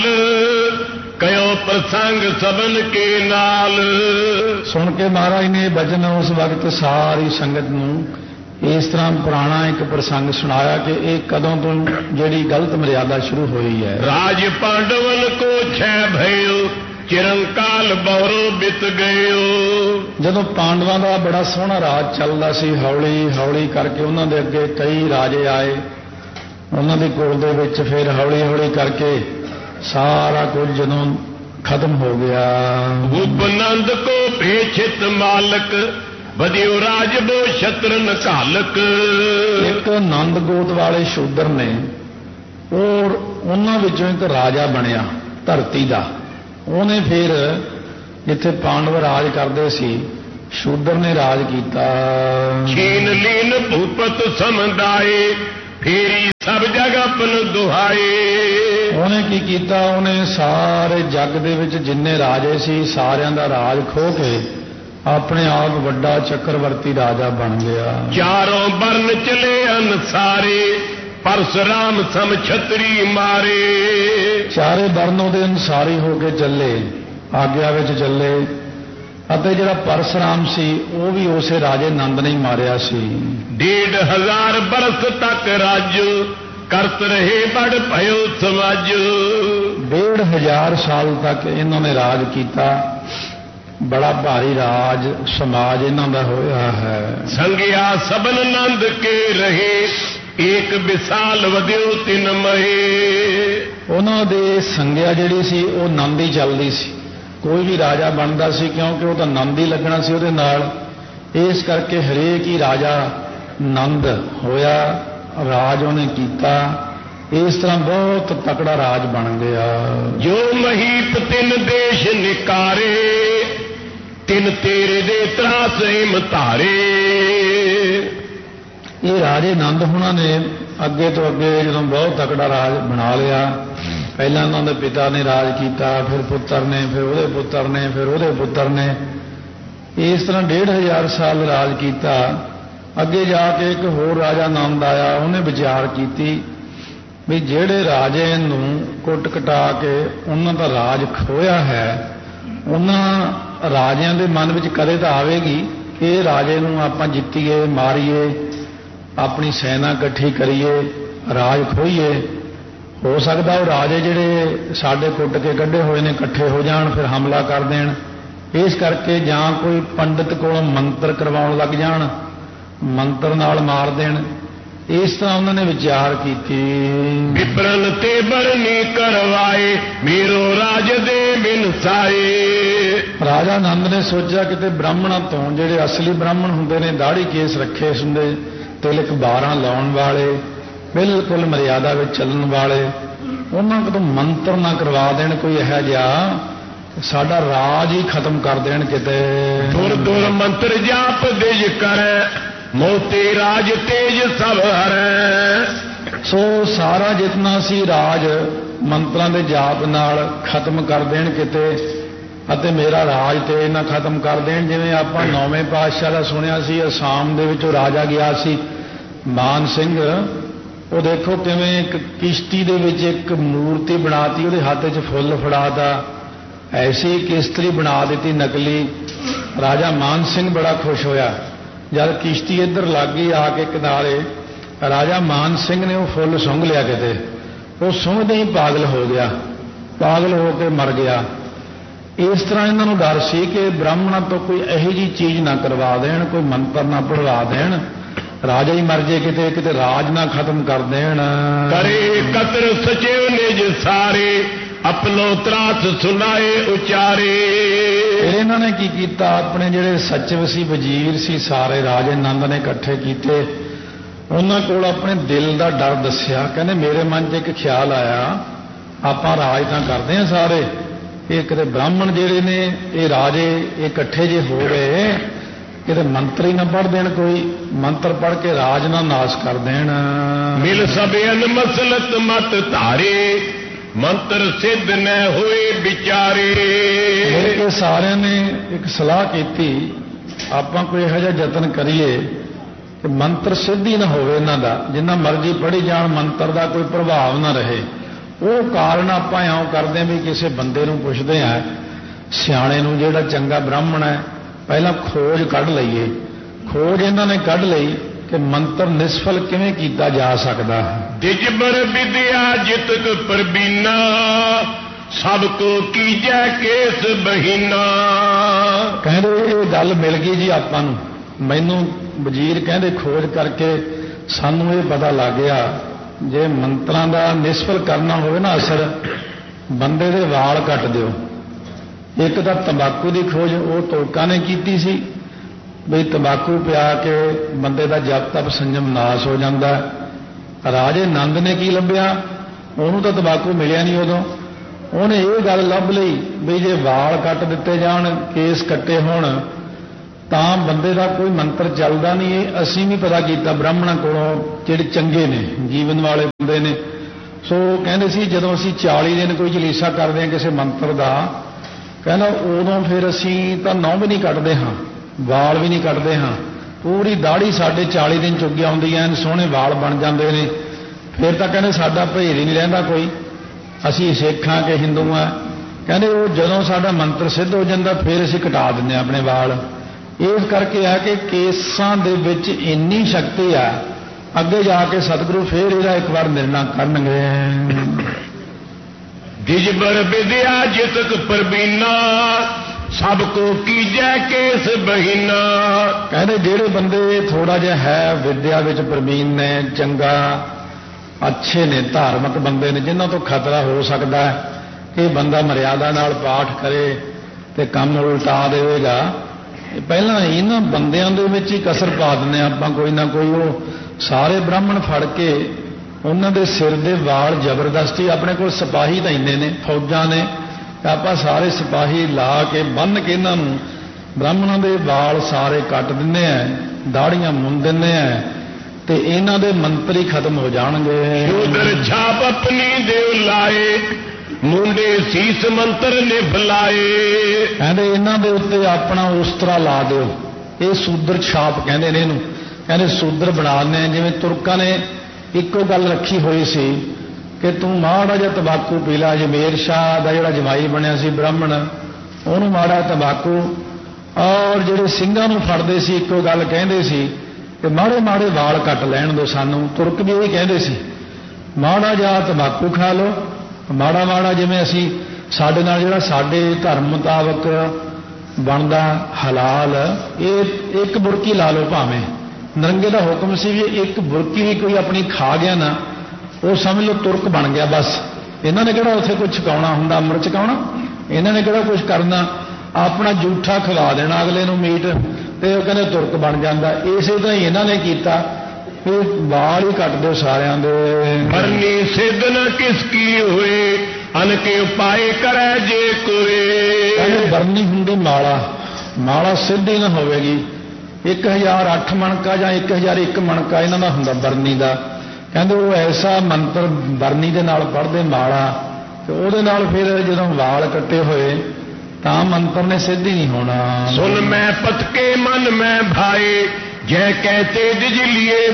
ਕਯੋ ਪ੍ਰਸੰਗ ਸਬਨ ਕੇ ਨਾਲ। ਸੁਣ ਕੇ ਮਹਾਰਾਜ ਨੇ ਬਚਨ ਉਸ ਵਕਤ ਸਾਰੀ ਸੰਗਤ ਨੂੰ ਇਸ ਤਰ੍ਹਾਂ ਪੁਰਾਣਾ ਇੱਕ ਪ੍ਰਸੰਗ ਸੁਣਾਇਆ ਕਿ ਇਹ ਕਦੋਂ ਤੋਂ ਜਿਹੜੀ ਗਲਤ ਮਰਿਆਦਾ ਸ਼ੁਰੂ ਹੋਈ ਹੈ। ਰਾਜ ਪਾਂਡਵਨ ਕੋ ਛੈ ਭਇਓ, ਚਿਰੰਕਾਲ ਬੌਰੋ ਬਿਤ ਗਇਓ। ਜਦੋਂ ਪਾਂਡਵਾਂ ਦਾ ਬੜਾ ਸੋਹਣਾ ਰਾਜ ਚੱਲਦਾ ਸੀ, ਹੌਲੀ ਹੌਲੀ ਕਰਕੇ ਉਹਨਾਂ ਦੇ ਅੱਗੇ ਕਈ ਰਾਜੇ ਆਏ, ਉਹਨਾਂ ਦੇ ਕੋਲ ਦੇ ਵਿੱਚ ਫਿਰ ਹੌਲੀ ਹੌਲੀ ਕਰਕੇ ਸਾਰਾ ਕੁਝ ਜਦੋਂ ਖਤਮ ਹੋ ਗਿਆ। ਉਪਨੰਦ ਕੋ ਭੇਛਿਤ ਮਾਲਕ, ਵਧਿਓ ਰਾਜ ਬੋ ਸ਼ਤਰਨ ਘਾਲਕ। ਇੱਕ ਨੰਦ ਗੋਤ ਵਾਲੇ ਸ਼ੂਦਰ ਨੇ, ਉਹ ਉਹਨਾਂ ਵਿੱਚੋਂ ਇੱਕ ਰਾਜਾ ਬਣਿਆ ਧਰਤੀ ਦਾ। ਉਹਨੇ ਫਿਰ ਜਿੱਥੇ ਪਾਂਡਵ ਰਾਜ ਕਰਦੇ ਸੀ, ਸ਼ੂਦਰ ਨੇ ਰਾਜ ਕੀਤਾ। ਛੀਨ ਲੀਨ ਭੂਪਤ ਸਮਦਾਏ, ਫੇਰੀ ਸਭ ਜਗ ਆਪਨ ਦੁਹਾਏ। ਉਹਨੇ ਕੀ ਕੀਤਾ? ਉਹਨੇ ਸਾਰੇ ਜੱਗ ਦੇ ਵਿੱਚ ਜਿੰਨੇ ਰਾਜੇ ਸੀ ਸਾਰਿਆਂ ਦਾ ਰਾਜ ਖੋਹ ਕੇ ਆਪਣੇ ਆਪ ਵੱਡਾ ਚੱਕਰਵਰਤੀ ਰਾਜਾ ਬਣ ਗਿਆ। ਚਾਰੋਂ ਬਰਨ ਚਲੇ ਅਨਸਾਰੇ, ਪਰਸਰਾਮ ਸਮ ਛਤਰੀ ਮਾਰੇ। ਚਾਰੇ ਬਰਨ ਉਹਦੇ ਅਨਸਾਰੀ ਹੋ ਕੇ ਚੱਲੇ, ਆਗਿਆ ਵਿੱਚ ਚੱਲੇ। ਅਤੇ ਜਿਹੜਾ ਪਰਸਰਾਮ ਸੀ ਉਹ ਵੀ ਉਸੇ ਰਾਜੇ ਨੰਦ ਨੇ ਹੀ ਮਾਰਿਆ ਸੀ। ਡੇਢ ਹਜ਼ਾਰ ਬਰਸ ਤੱਕ ਰਾਜ, ਕਰਤ ਰਹੇ ਬੜ ਭਇਓ ਸਮਾਜ। ਡੇਢ ਹਜ਼ਾਰ ਸਾਲ ਤੱਕ ਇਹਨਾਂ ਨੇ ਰਾਜ ਕੀਤਾ, ਬੜਾ ਭਾਰੀ ਰਾਜ ਸਮਾਜ ਇਹਨਾਂ ਦਾ ਹੋਇਆ ਹੈ। ਸੰਗਿਆ ਸਬਨ ਨੰਦ ਕੇ ਰਹੇ, ਏਕ ਵਿਸਾਲ ਵਧਿਓ ਤਿਨ ਮਹੇ। ਉਹਨਾਂ ਦੇ ਸੰਗਿਆ ਜਿਹੜੀ ਸੀ ਉਹ ਨੰਦ ਹੀ ਚੱਲਦੀ ਸੀ। ਕੋਈ ਵੀ ਰਾਜਾ ਬਣਦਾ ਸੀ ਕਿਉਂਕਿ ਉਹ ਤਾਂ ਨੰਦ ਹੀ ਲੱਗਣਾ ਸੀ ਉਹਦੇ ਨਾਲ। ਇਸ ਕਰਕੇ ਹਰੇਕ ਹੀ ਰਾਜਾ ਨੰਦ ਹੋਇਆ, ਰਾਜ ਉਹਨੇ ਕੀਤਾ। ਇਸ ਤਰ੍ਹਾਂ ਬਹੁਤ ਤਕੜਾ ਰਾਜ ਬਣ ਗਿਆ। ਜੋ ਮਹੀਪ ਤਿੰਨ ਦੇਸ਼ ਨਿਕਾਰੇ, ਤਿੰਨ ਤੇਰੇ ਦੇ ਤਰਾਸ ਹਿਮ ਧਾਰੇ। ਇਹ ਰਾਜੇ ਨੰਦ ਹੁਣਾਂ ਨੇ ਅੱਗੇ ਤੋਂ ਅੱਗੇ ਜਦੋਂ ਬਹੁਤ ਤਕੜਾ ਰਾਜ ਬਣਾ ਲਿਆ। ਪਹਿਲਾਂ ਉਹਨਾਂ ਦੇ ਪਿਤਾ ਨੇ ਰਾਜ ਕੀਤਾ, ਫਿਰ ਪੁੱਤਰ ਨੇ, ਫਿਰ ਉਹਦੇ ਪੁੱਤਰ ਨੇ, ਫਿਰ ਉਹਦੇ ਪੁੱਤਰ ਨੇ। ਇਸ ਤਰ੍ਹਾਂ ਡੇਢ ਹਜ਼ਾਰ ਸਾਲ ਰਾਜ ਕੀਤਾ। ਅੱਗੇ ਜਾ ਕੇ ਇੱਕ ਹੋਰ ਰਾਜਾ ਨੰਦ ਆਇਆ, ਉਹਨੇ ਵਿਚਾਰ ਕੀਤੀ ਵੀ ਜਿਹੜੇ ਰਾਜੇ ਨੂੰ ਕੁੱਟ ਕਟਾ ਕੇ ਉਹਨਾਂ ਦਾ ਰਾਜ ਖੋਇਆ ਹੈ, ਉਹਨਾਂ ਰਾਜਿਆਂ ਦੇ ਮਨ ਵਿੱਚ ਕਦੇ ਤਾਂ ਆਵੇਗੀ ਕਿ ਇਹ ਰਾਜੇ ਨੂੰ ਆਪਾਂ ਜਿੱਤੀਏ, ਮਾਰੀਏ, ਆਪਣੀ ਸੈਨਾ ਇਕੱਠੀ ਕਰੀਏ, ਰਾਜ ਖੋਈਏ। ਹੋ ਸਕਦਾ ਉਹ ਰਾਜੇ ਜਿਹੜੇ ਸਾਡੇ ਕੁੱਟ ਕੇ ਕੱਢੇ ਹੋਏ ਨੇ ਇਕੱਠੇ ਹੋ ਜਾਣ, ਫਿਰ ਹਮਲਾ ਕਰ ਦੇਣ। ਇਸ ਕਰਕੇ ਜਾਂ ਕੋਈ ਪੰਡਿਤ ਕੋਲੋਂ ਮੰਤਰ ਕਰਵਾਉਣ ਲੱਗ ਜਾਣ, ਮੰਤਰ ਨਾਲ ਮਾਰ ਦੇਣ। ਇਸ ਤਰ੍ਹਾਂ ਉਹਨਾਂ ਨੇ ਵਿਚਾਰ ਕੀਤੀ। ਵਿਪਰਨ ਤੇ ਬਰਨੀ ਕਰਵਾਏ, ਮੇਰੋ ਰਾਜ ਦੇ ਬਿਨਸਾਏ। ਰਾਜਾ ਨੰਦ ਨੇ ਸੋਚਿਆ ਕਿਤੇ ਬ੍ਰਾਹਮਣਾਂ ਤੋਂ, ਜਿਹੜੇ ਅਸਲੀ ਬ੍ਰਾਹਮਣ ਹੁੰਦੇ ਨੇ, ਦਾੜੀ ਕੇਸ ਰੱਖੇ ਹੁੰਦੇ, ਤਿਲਕ ਬਾਰਾਂ ਲਾਉਣ ਵਾਲੇ, ਬਿਲਕੁਲ ਮਰਿਆਦਾ ਵਿੱਚ ਚੱਲਣ ਵਾਲੇ, ਉਹਨਾਂ ਕੋਲੋਂ ਮੰਤਰ ਨਾ ਕਰਵਾ ਦੇਣ ਕੋਈ ਇਹੋ ਜਿਹਾ, ਸਾਡਾ ਰਾਜ ਹੀ ਖਤਮ ਕਰ ਦੇਣ ਕਿਤੇ। ਦੁਰ ਦੁਰ ਮੰਤਰ ਜਾਪ ਦੇਜ ਕਰੈ, ਮੋਤੇ ਰਾਜ ਤੇਜ ਸਭ ਹਰੈ। ਸੋ ਸਾਰਾ ਜਿਤਨਾ ਸੀ ਰਾਜ ਮੰਤਰਾਂ ਦੇ ਜਾਪ ਨਾਲ ਖਤਮ ਕਰ ਦੇਣ ਕਿਤੇ, ਅਤੇ ਮੇਰਾ ਰਾਜ ਤੇਜ ਨਾ ਖਤਮ ਕਰ ਦੇਣ। ਜਿਵੇਂ ਆਪਾਂ ਨੌਵੇਂ ਪਾਤਸ਼ਾਹ ਦਾ ਸੁਣਿਆ ਸੀ, ਅਸਾਮ ਦੇ ਵਿੱਚ ਉਹ ਰਾਜਾ ਗਿਆ ਸੀ ਮਾਨ ਸਿੰਘ, ਉਹ ਦੇਖੋ ਕਿਵੇਂ ਇੱਕ ਕਿਸ਼ਤੀ ਦੇ ਵਿੱਚ ਇੱਕ ਮੂਰਤੀ ਬਣਾਤੀ, ਉਹਦੇ ਹੱਥ 'ਚ ਫੁੱਲ ਫੜਾਤਾ, ਐਸੀ ਕਿਸ਼ਤੀ ਬਣਾ ਦਿੱਤੀ ਨਕਲੀ। ਰਾਜਾ ਮਾਨ ਸਿੰਘ ਬੜਾ ਖੁਸ਼ ਹੋਇਆ। ਜਦ ਕਿਸ਼ਤੀ ਇੱਧਰ ਲੱਗ ਗਈ ਆ ਕੇ ਕਿਨਾਰੇ, ਰਾਜਾ ਮਾਨ ਸਿੰਘ ਨੇ ਉਹ ਫੁੱਲ ਸੁੰਘ ਲਿਆ ਕਿਤੇ, ਉਹ ਸੁੰਘਦੇ ਹੀ ਪਾਗਲ ਹੋ ਗਿਆ, ਪਾਗਲ ਹੋ ਕੇ ਮਰ ਗਿਆ। ਇਸ ਤਰ੍ਹਾਂ ਇਹਨਾਂ ਨੂੰ ਡਰ ਸੀ ਕਿ ਬ੍ਰਾਹਮਣਾਂ ਤੋਂ ਕੋਈ ਇਹੋ ਜਿਹੀ ਚੀਜ਼ ਨਾ ਕਰਵਾ ਦੇਣ, ਕੋਈ ਮੰਤਰ ਨਾ ਪੜਵਾ ਦੇਣ, ਰਾਜਾ ਹੀ ਮਰ ਜੇ ਕਿਤੇ, ਕਿਤੇ ਰਾਜ ਨਾ ਖਤਮ ਕਰ ਦੇਣ। ਕਰੇ ਕਤਰ ਸਚਿਵ ਨਿਜ ਸਾਰੇ, ਆਪਣੋ ਤਰਾਸ ਸੁਨਾਏ ਉਚਾਰੇ। ਫਿਰ ਇਹਨਾਂ ਨੇ ਕੀ ਕੀਤਾ, ਆਪਣੇ ਜਿਹੜੇ ਸਚਿਵ ਸੀ, ਵਜ਼ੀਰ ਸੀ, ਸਾਰੇ ਰਾਜੇ ਨੰਦ ਨੇ ਇਕੱਠੇ ਕੀਤੇ, ਉਹਨਾਂ ਕੋਲ ਆਪਣੇ ਦਿਲ ਦਾ ਡਰ ਦੱਸਿਆ। ਕਹਿੰਦੇ ਮੇਰੇ ਮਨ 'ਚ ਇੱਕ ਖਿਆਲ ਆਇਆ, ਆਪਾਂ ਰਾਜ ਤਾਂ ਕਰਦੇ ਹਾਂ ਸਾਰੇ, ਇਹ ਕਿਤੇ ਬ੍ਰਾਹਮਣ ਜਿਹੜੇ ਨੇ ਇਹ ਰਾਜੇ ਇਹ ਇਕੱਠੇ ਜੇ ਹੋ ਗਏ, ਕਿਤੇ ਮੰਤਰ ਹੀ ਨਾ ਪੜ੍ਹ ਦੇਣ, ਕੋਈ ਮੰਤਰ ਪੜ੍ਹ ਕੇ ਰਾਜ ਨਾ ਨਾਸ਼ ਕਰ ਦੇਣ। ਮਿਲ ਸਭਿਅਨ ਮਸਲਤ ਮਤ ਧਾਰੇ, ਮੰਤਰ ਸਿੱਧ ਨ ਹੋਏ ਵਿਚਾਰੇ। ਮਿਲ ਕੇ ਸਾਰਿਆਂ ਨੇ ਇੱਕ ਸਲਾਹ ਕੀਤੀ, ਆਪਾਂ ਕੋਈ ਇਹੋ ਜਿਹਾ ਯਤਨ ਕਰੀਏ ਕਿ ਮੰਤਰ ਸਿੱਧ ਹੀ ਨਾ ਹੋਵੇ ਇਹਨਾਂ ਦਾ, ਜਿੰਨਾ ਮਰਜ਼ੀ ਪੜ੍ਹੀ ਜਾਣ, ਮੰਤਰ ਦਾ ਕੋਈ ਪ੍ਰਭਾਵ ਨਾ ਰਹੇ। ਉਹ ਕਾਰਨ ਆਪਾਂ ਇਉਂ ਕਰਦੇ ਹਾਂ ਵੀ ਕਿਸੇ ਬੰਦੇ ਨੂੰ ਪੁੱਛਦੇ ਹਾਂ, ਸਿਆਣੇ ਨੂੰ, ਜਿਹੜਾ ਚੰਗਾ ਬ੍ਰਾਹਮਣ ਹੈ, ਪਹਿਲਾਂ ਖੋਜ ਕੱਢ ਲਈਏ। ਖੋਜ ਇਹਨਾਂ ਨੇ ਕੱਢ ਲਈ ਕਿ ਮੰਤਰ ਨਿਸਫਲ ਕਿਵੇਂ ਕੀਤਾ ਜਾ ਸਕਦਾ ਹੈ। ਦਿਜਬਰ ਵਿਦਿਆ ਜਿਤਕ ਪ੍ਰਬੀਨਾ, ਸਭ ਕੋ ਕੀਜੈ ਕੇਸ ਬਹੀਨਾ। ਕਹਿੰਦੇ ਇਹ ਗੱਲ ਮਿਲ ਗਈ ਜੀ ਆਪਾਂ ਨੂੰ, ਮੈਨੂੰ ਵਜ਼ੀਰ ਕਹਿੰਦੇ ਖੋਜ ਕਰਕੇ ਸਾਨੂੰ ਇਹ ਪਤਾ ਲੱਗ ਗਿਆ, ਜੇ ਮੰਤਰਾਂ ਦਾ ਨਿਸਫਲ ਕਰਨਾ ਹੋਵੇ ਨਾ ਅਸਰ, ਬੰਦੇ ਦੇ ਵਾਲ ਕੱਟ ਦਿਓ। ਇੱਕ ਤਾਂ ਤੰਬਾਕੂ ਦੀ ਖੋਜ ਉਹ ਤੋਲਕਾਂ ਨੇ ਕੀਤੀ ਸੀ, ਬਈ ਤੰਬਾਕੂ ਪਿਆ ਕੇ ਬੰਦੇ ਦਾ ਜਪ ਤਪ ਸੰਜਮ ਨਾਸ ਹੋ ਜਾਂਦਾ। ਰਾਜੇ ਨੰਦ ਨੇ ਕੀ ਲੱਭਿਆ, ਉਹਨੂੰ ਤਾਂ ਤੰਬਾਕੂ ਮਿਲਿਆ ਨਹੀਂ ਉਦੋਂ, ਉਹਨੇ ਇਹ ਗੱਲ ਲੱਭ ਲਈ ਵੀ ਜੇ ਵਾਲ ਕੱਟ ਦਿੱਤੇ ਜਾਣ, ਕੇਸ ਕੱਟੇ ਹੋਣ, ਤਾਂ ਬੰਦੇ ਦਾ ਕੋਈ ਮੰਤਰ ਚੱਲਦਾ ਨਹੀਂ। ਇਹ ਅਸੀਂ ਵੀ ਪਤਾ ਕੀਤਾ ਬ੍ਰਾਹਮਣਾਂ ਕੋਲੋਂ, ਜਿਹੜੇ ਚੰਗੇ ਨੇ, ਜੀਵਨ ਵਾਲੇ ਬੰਦੇ ਨੇ। ਸੋ ਕਹਿੰਦੇ ਸੀ ਜਦੋਂ ਅਸੀਂ ਚਾਲੀ ਦਿਨ ਕੋਈ ਜਲੀਸਾ ਕਰਦੇ ਹਾਂ ਕਿਸੇ ਮੰਤਰ ਦਾ, ਕਹਿੰਦਾ ਉਦੋਂ ਫਿਰ ਅਸੀਂ ਤਾਂ ਨਹੁੰ ਵੀ ਨਹੀਂ ਕੱਟਦੇ ਹਾਂ, ਵਾਲ ਵੀ ਨਹੀਂ ਕੱਟਦੇ ਹਾਂ, ਪੂਰੀ ਦਾੜੀ ਸਾਡੇ ਚਾਲੀ ਦਿਨ ਚੁੱਗੀ ਆਉਂਦੀ ਐ, ਸੋਹਣੇ ਵਾਲ ਬਣ ਜਾਂਦੇ ਨੇ। ਫਿਰ ਤਾਂ ਕਹਿੰਦੇ ਸਾਡਾ ਭੇਦ ਹੀ ਨਹੀਂ ਰਹਿੰਦਾ ਕੋਈ, ਅਸੀਂ ਸਿੱਖ ਹਾਂ ਕਿ ਹਿੰਦੂ ਹਾਂ। ਕਹਿੰਦੇ ਉਹ ਜਦੋਂ ਸਾਡਾ ਮੰਤਰ ਸਿੱਧ ਹੋ ਜਾਂਦਾ, ਫਿਰ ਅਸੀਂ ਕਟਾ ਦਿੰਦੇ ਹਾਂ ਆਪਣੇ ਵਾਲ। ਇਸ ਕਰਕੇ ਆ ਕਿ ਕੇਸਾਂ ਦੇ ਵਿੱਚ ਇੰਨੀ ਸ਼ਕਤੀ ਆ, ਅੱਗੇ ਜਾ ਕੇ ਸਤਿਗੁਰੂ ਫਿਰ ਇਹਦਾ ਇੱਕ ਵਾਰ ਨਿਰਣਾ ਕਰਨਗੇ। ਦਿਜਬਰ ਵਿਦਿਆ ਜਿਤਕ ਪ੍ਰਬੀਨਾ, ਸਭ ਕੋ ਕੀਜੈ ਕੇਸ ਬਹੀਨਾ। ਕਹਿੰਦੇ ਜਿਹੜੇ ਬੰਦੇ ਥੋੜਾ ਜਿਹਾ ਹੈ ਵਿਦਿਆ ਵਿੱਚ ਪ੍ਰਬੀਨ ਨੇ, ਚੰਗਾ ਅੱਛੇ ਨੇ, ਧਾਰਮਿਕ ਬੰਦੇ ਨੇ, ਜਿਨ੍ਹਾਂ ਤੋਂ ਖਤਰਾ ਹੋ ਸਕਦਾ ਹੈ ਕਿ ਬੰਦਾ ਮਰਿਆਦਾ ਨਾਲ ਪਾਠ ਕਰੇ ਤੇ ਕੰਮ ਉਲਟਾ ਦੇਵੇਗਾ, ਪਹਿਲਾਂ ਇਹਨਾਂ ਬੰਦਿਆਂ ਦੇ ਵਿੱਚ ਹੀ ਕਸਰ ਪਾ ਦਿੰਦੇ ਆਪਾਂ ਕੋਈ ਨਾ ਕੋਈ। ਉਹ ਸਾਰੇ ਬ੍ਰਾਹਮਣ ਫੜ ਕੇ ਉਹਨਾਂ ਦੇ ਸਿਰ ਦੇ ਵਾਲ ਜ਼ਬਰਦਸਤੀ, ਆਪਣੇ ਕੋਲ ਸਿਪਾਹੀ ਤਾਂ ਇੰਨੇ ਨੇ, ਫੌਜਾਂ ਨੇ, ਆਪਾਂ ਸਾਰੇ ਸਿਪਾਹੀ ਲਾ ਕੇ ਬੰਨ੍ਹ ਕੇ ਇਹਨਾਂ ਨੂੰ ਬ੍ਰਾਹਮਣਾਂ ਦੇ ਵਾਲ ਸਾਰੇ ਕੱਟ ਦਿੰਦੇ ਆ, ਦਾੜੀਆਂ ਮੁੰਨ ਦਿੰਦੇ ਆ, ਤੇ ਇਹਨਾਂ ਦੇ ਮੰਤਰ ਹੀ ਖਤਮ ਹੋ ਜਾਣਗੇ। ਸ਼ੂਦਰ ਛਾਪ ਆਪਣੀ ਦੇਵ ਲਾਏ, ਮੁੰਡੇ ਸੀਸ ਮੰਤਰ ਨੇ ਬੁਲਾਏ। ਕਹਿੰਦੇ ਇਹਨਾਂ ਦੇ ਉੱਤੇ ਆਪਣਾ ਉਸਤਰਾ ਲਾ ਦਿਓ, ਇਹ ਸੂਦਰ ਛਾਪ ਕਹਿੰਦੇ ਨੇ ਇਹਨੂੰ। ਕਹਿੰਦੇ ਸੂਦਰ ਬਣਾ ਦਿੰਦੇ, ਜਿਵੇਂ ਤੁਰਕਾਂ ਨੇ ਇੱਕੋ ਗੱਲ ਰੱਖੀ ਹੋਈ ਸੀ ਕਿ ਤੂੰ ਮਾੜਾ ਜਿਹਾ ਤੰਬਾਕੂ ਪੀ ਲਾ। ਜਮੇਰ ਸ਼ਾਹ ਦਾ ਜਿਹੜਾ ਜਮਾਈ ਬਣਿਆ ਸੀ ਬ੍ਰਾਹਮਣ, ਉਹਨੂੰ ਮਾੜਾ ਤੰਬਾਕੂ, ਔਰ ਜਿਹੜੇ ਸਿੰਘਾਂ ਨੂੰ ਫੜਦੇ ਸੀ ਇੱਕੋ ਗੱਲ ਕਹਿੰਦੇ ਸੀ ਕਿ ਮਾੜੇ ਮਾੜੇ ਵਾਲ ਕੱਟ ਲੈਣ ਦਿਓ ਸਾਨੂੰ। ਤੁਰਕ ਵੀ ਇਹ ਕਹਿੰਦੇ ਸੀ ਮਾੜਾ ਜਿਹਾ ਤੰਬਾਕੂ ਖਾ ਲਓ, ਮਾੜਾ ਮਾੜਾ ਜਿਵੇਂ ਅਸੀਂ ਸਾਡੇ ਨਾਲ ਜਿਹੜਾ ਸਾਡੇ ਧਰਮ ਮੁਤਾਬਕ ਬਣਦਾ ਹਲਾਲ, ਇਹ ਇੱਕ ਬੁਰਕੀ ਲਾ ਲਓ ਭਾਵੇਂ। ਨਰੰਗੇ ਦਾ ਹੁਕਮ ਸੀ ਵੀ ਇੱਕ ਬੁਰਕੀ ਵੀ ਕੋਈ ਆਪਣੀ ਖਾ ਗਿਆ ਨਾ, ਉਹ ਸਮਝ ਲਓ ਤੁਰਕ ਬਣ ਗਿਆ ਬਸ। ਇਹਨਾਂ ਨੇ ਕਿਹੜਾ ਉੱਥੇ ਕੁਝ ਛਕਾਉਣਾ ਹੁੰਦਾ, ਅੰਮ੍ਰਿਤ ਛਕਾਉਣਾ, ਇਹਨਾਂ ਨੇ ਕਿਹੜਾ ਕੁਝ ਕਰਨਾ, ਆਪਣਾ ਜੂਠਾ ਖਵਾ ਦੇਣਾ ਅਗਲੇ ਨੂੰ ਮੀਟ, ਤੇ ਉਹ ਕਹਿੰਦੇ ਤੁਰਕ ਬਣ ਜਾਂਦਾ। ਇਸੇ ਤਰ੍ਹਾਂ ਹੀ ਇਹਨਾਂ ਨੇ ਕੀਤਾ, ਇਹ ਵਾਲ ਹੀ ਕੱਟ ਦਿਓ ਸਾਰਿਆਂ ਦੇ। ਬਰਨੀ ਸਿੱਧ ਨ ਕਿਸ ਕੀ ਹੋਏ, ਅਨ ਕੇ ਉਪਾਏ ਕਰੈ ਜੇ ਕੋਏ। ਕਹਿੰਦੇ ਬਰਨੀ ਹੁੰਦੀ ਮਾਲਾ, ਮਾਲਾ ਸਿੱਧੀ ਨਾ ਹੋਵੇਗੀ। ਇੱਕ ਹਜ਼ਾਰ ਅੱਠ ਮਣਕਾ ਜਾਂ ਇੱਕ ਹਜ਼ਾਰ ਇੱਕ ਮਣਕਾ ਇਹਨਾਂ ਦਾ ਹੁੰਦਾ ਬਰਨੀ ਦਾ। ਕਹਿੰਦੇ ਉਹ ਐਸਾ ਮੰਤਰ ਬਰਨੀ ਦੇ ਨਾਲ ਪੜ੍ਹਦੇ ਮਾਲਾ, ਤੇ ਉਹਦੇ ਨਾਲ ਫਿਰ ਜਦੋਂ ਵਾਲ ਕੱਟੇ ਹੋਏ ਤਾਂ ਮੰਤਰ ਨੇ ਸਿੱਧ ਹੀ ਨਹੀਂ ਹੋਣਾ। ਸੁਣ ਮੈਂ ਪਤਕੇ ਮਨ ਮੈਂ ਭਾਏ, ਜੈ ਕਹਤੇ ਜਿਜ ਲਿਏ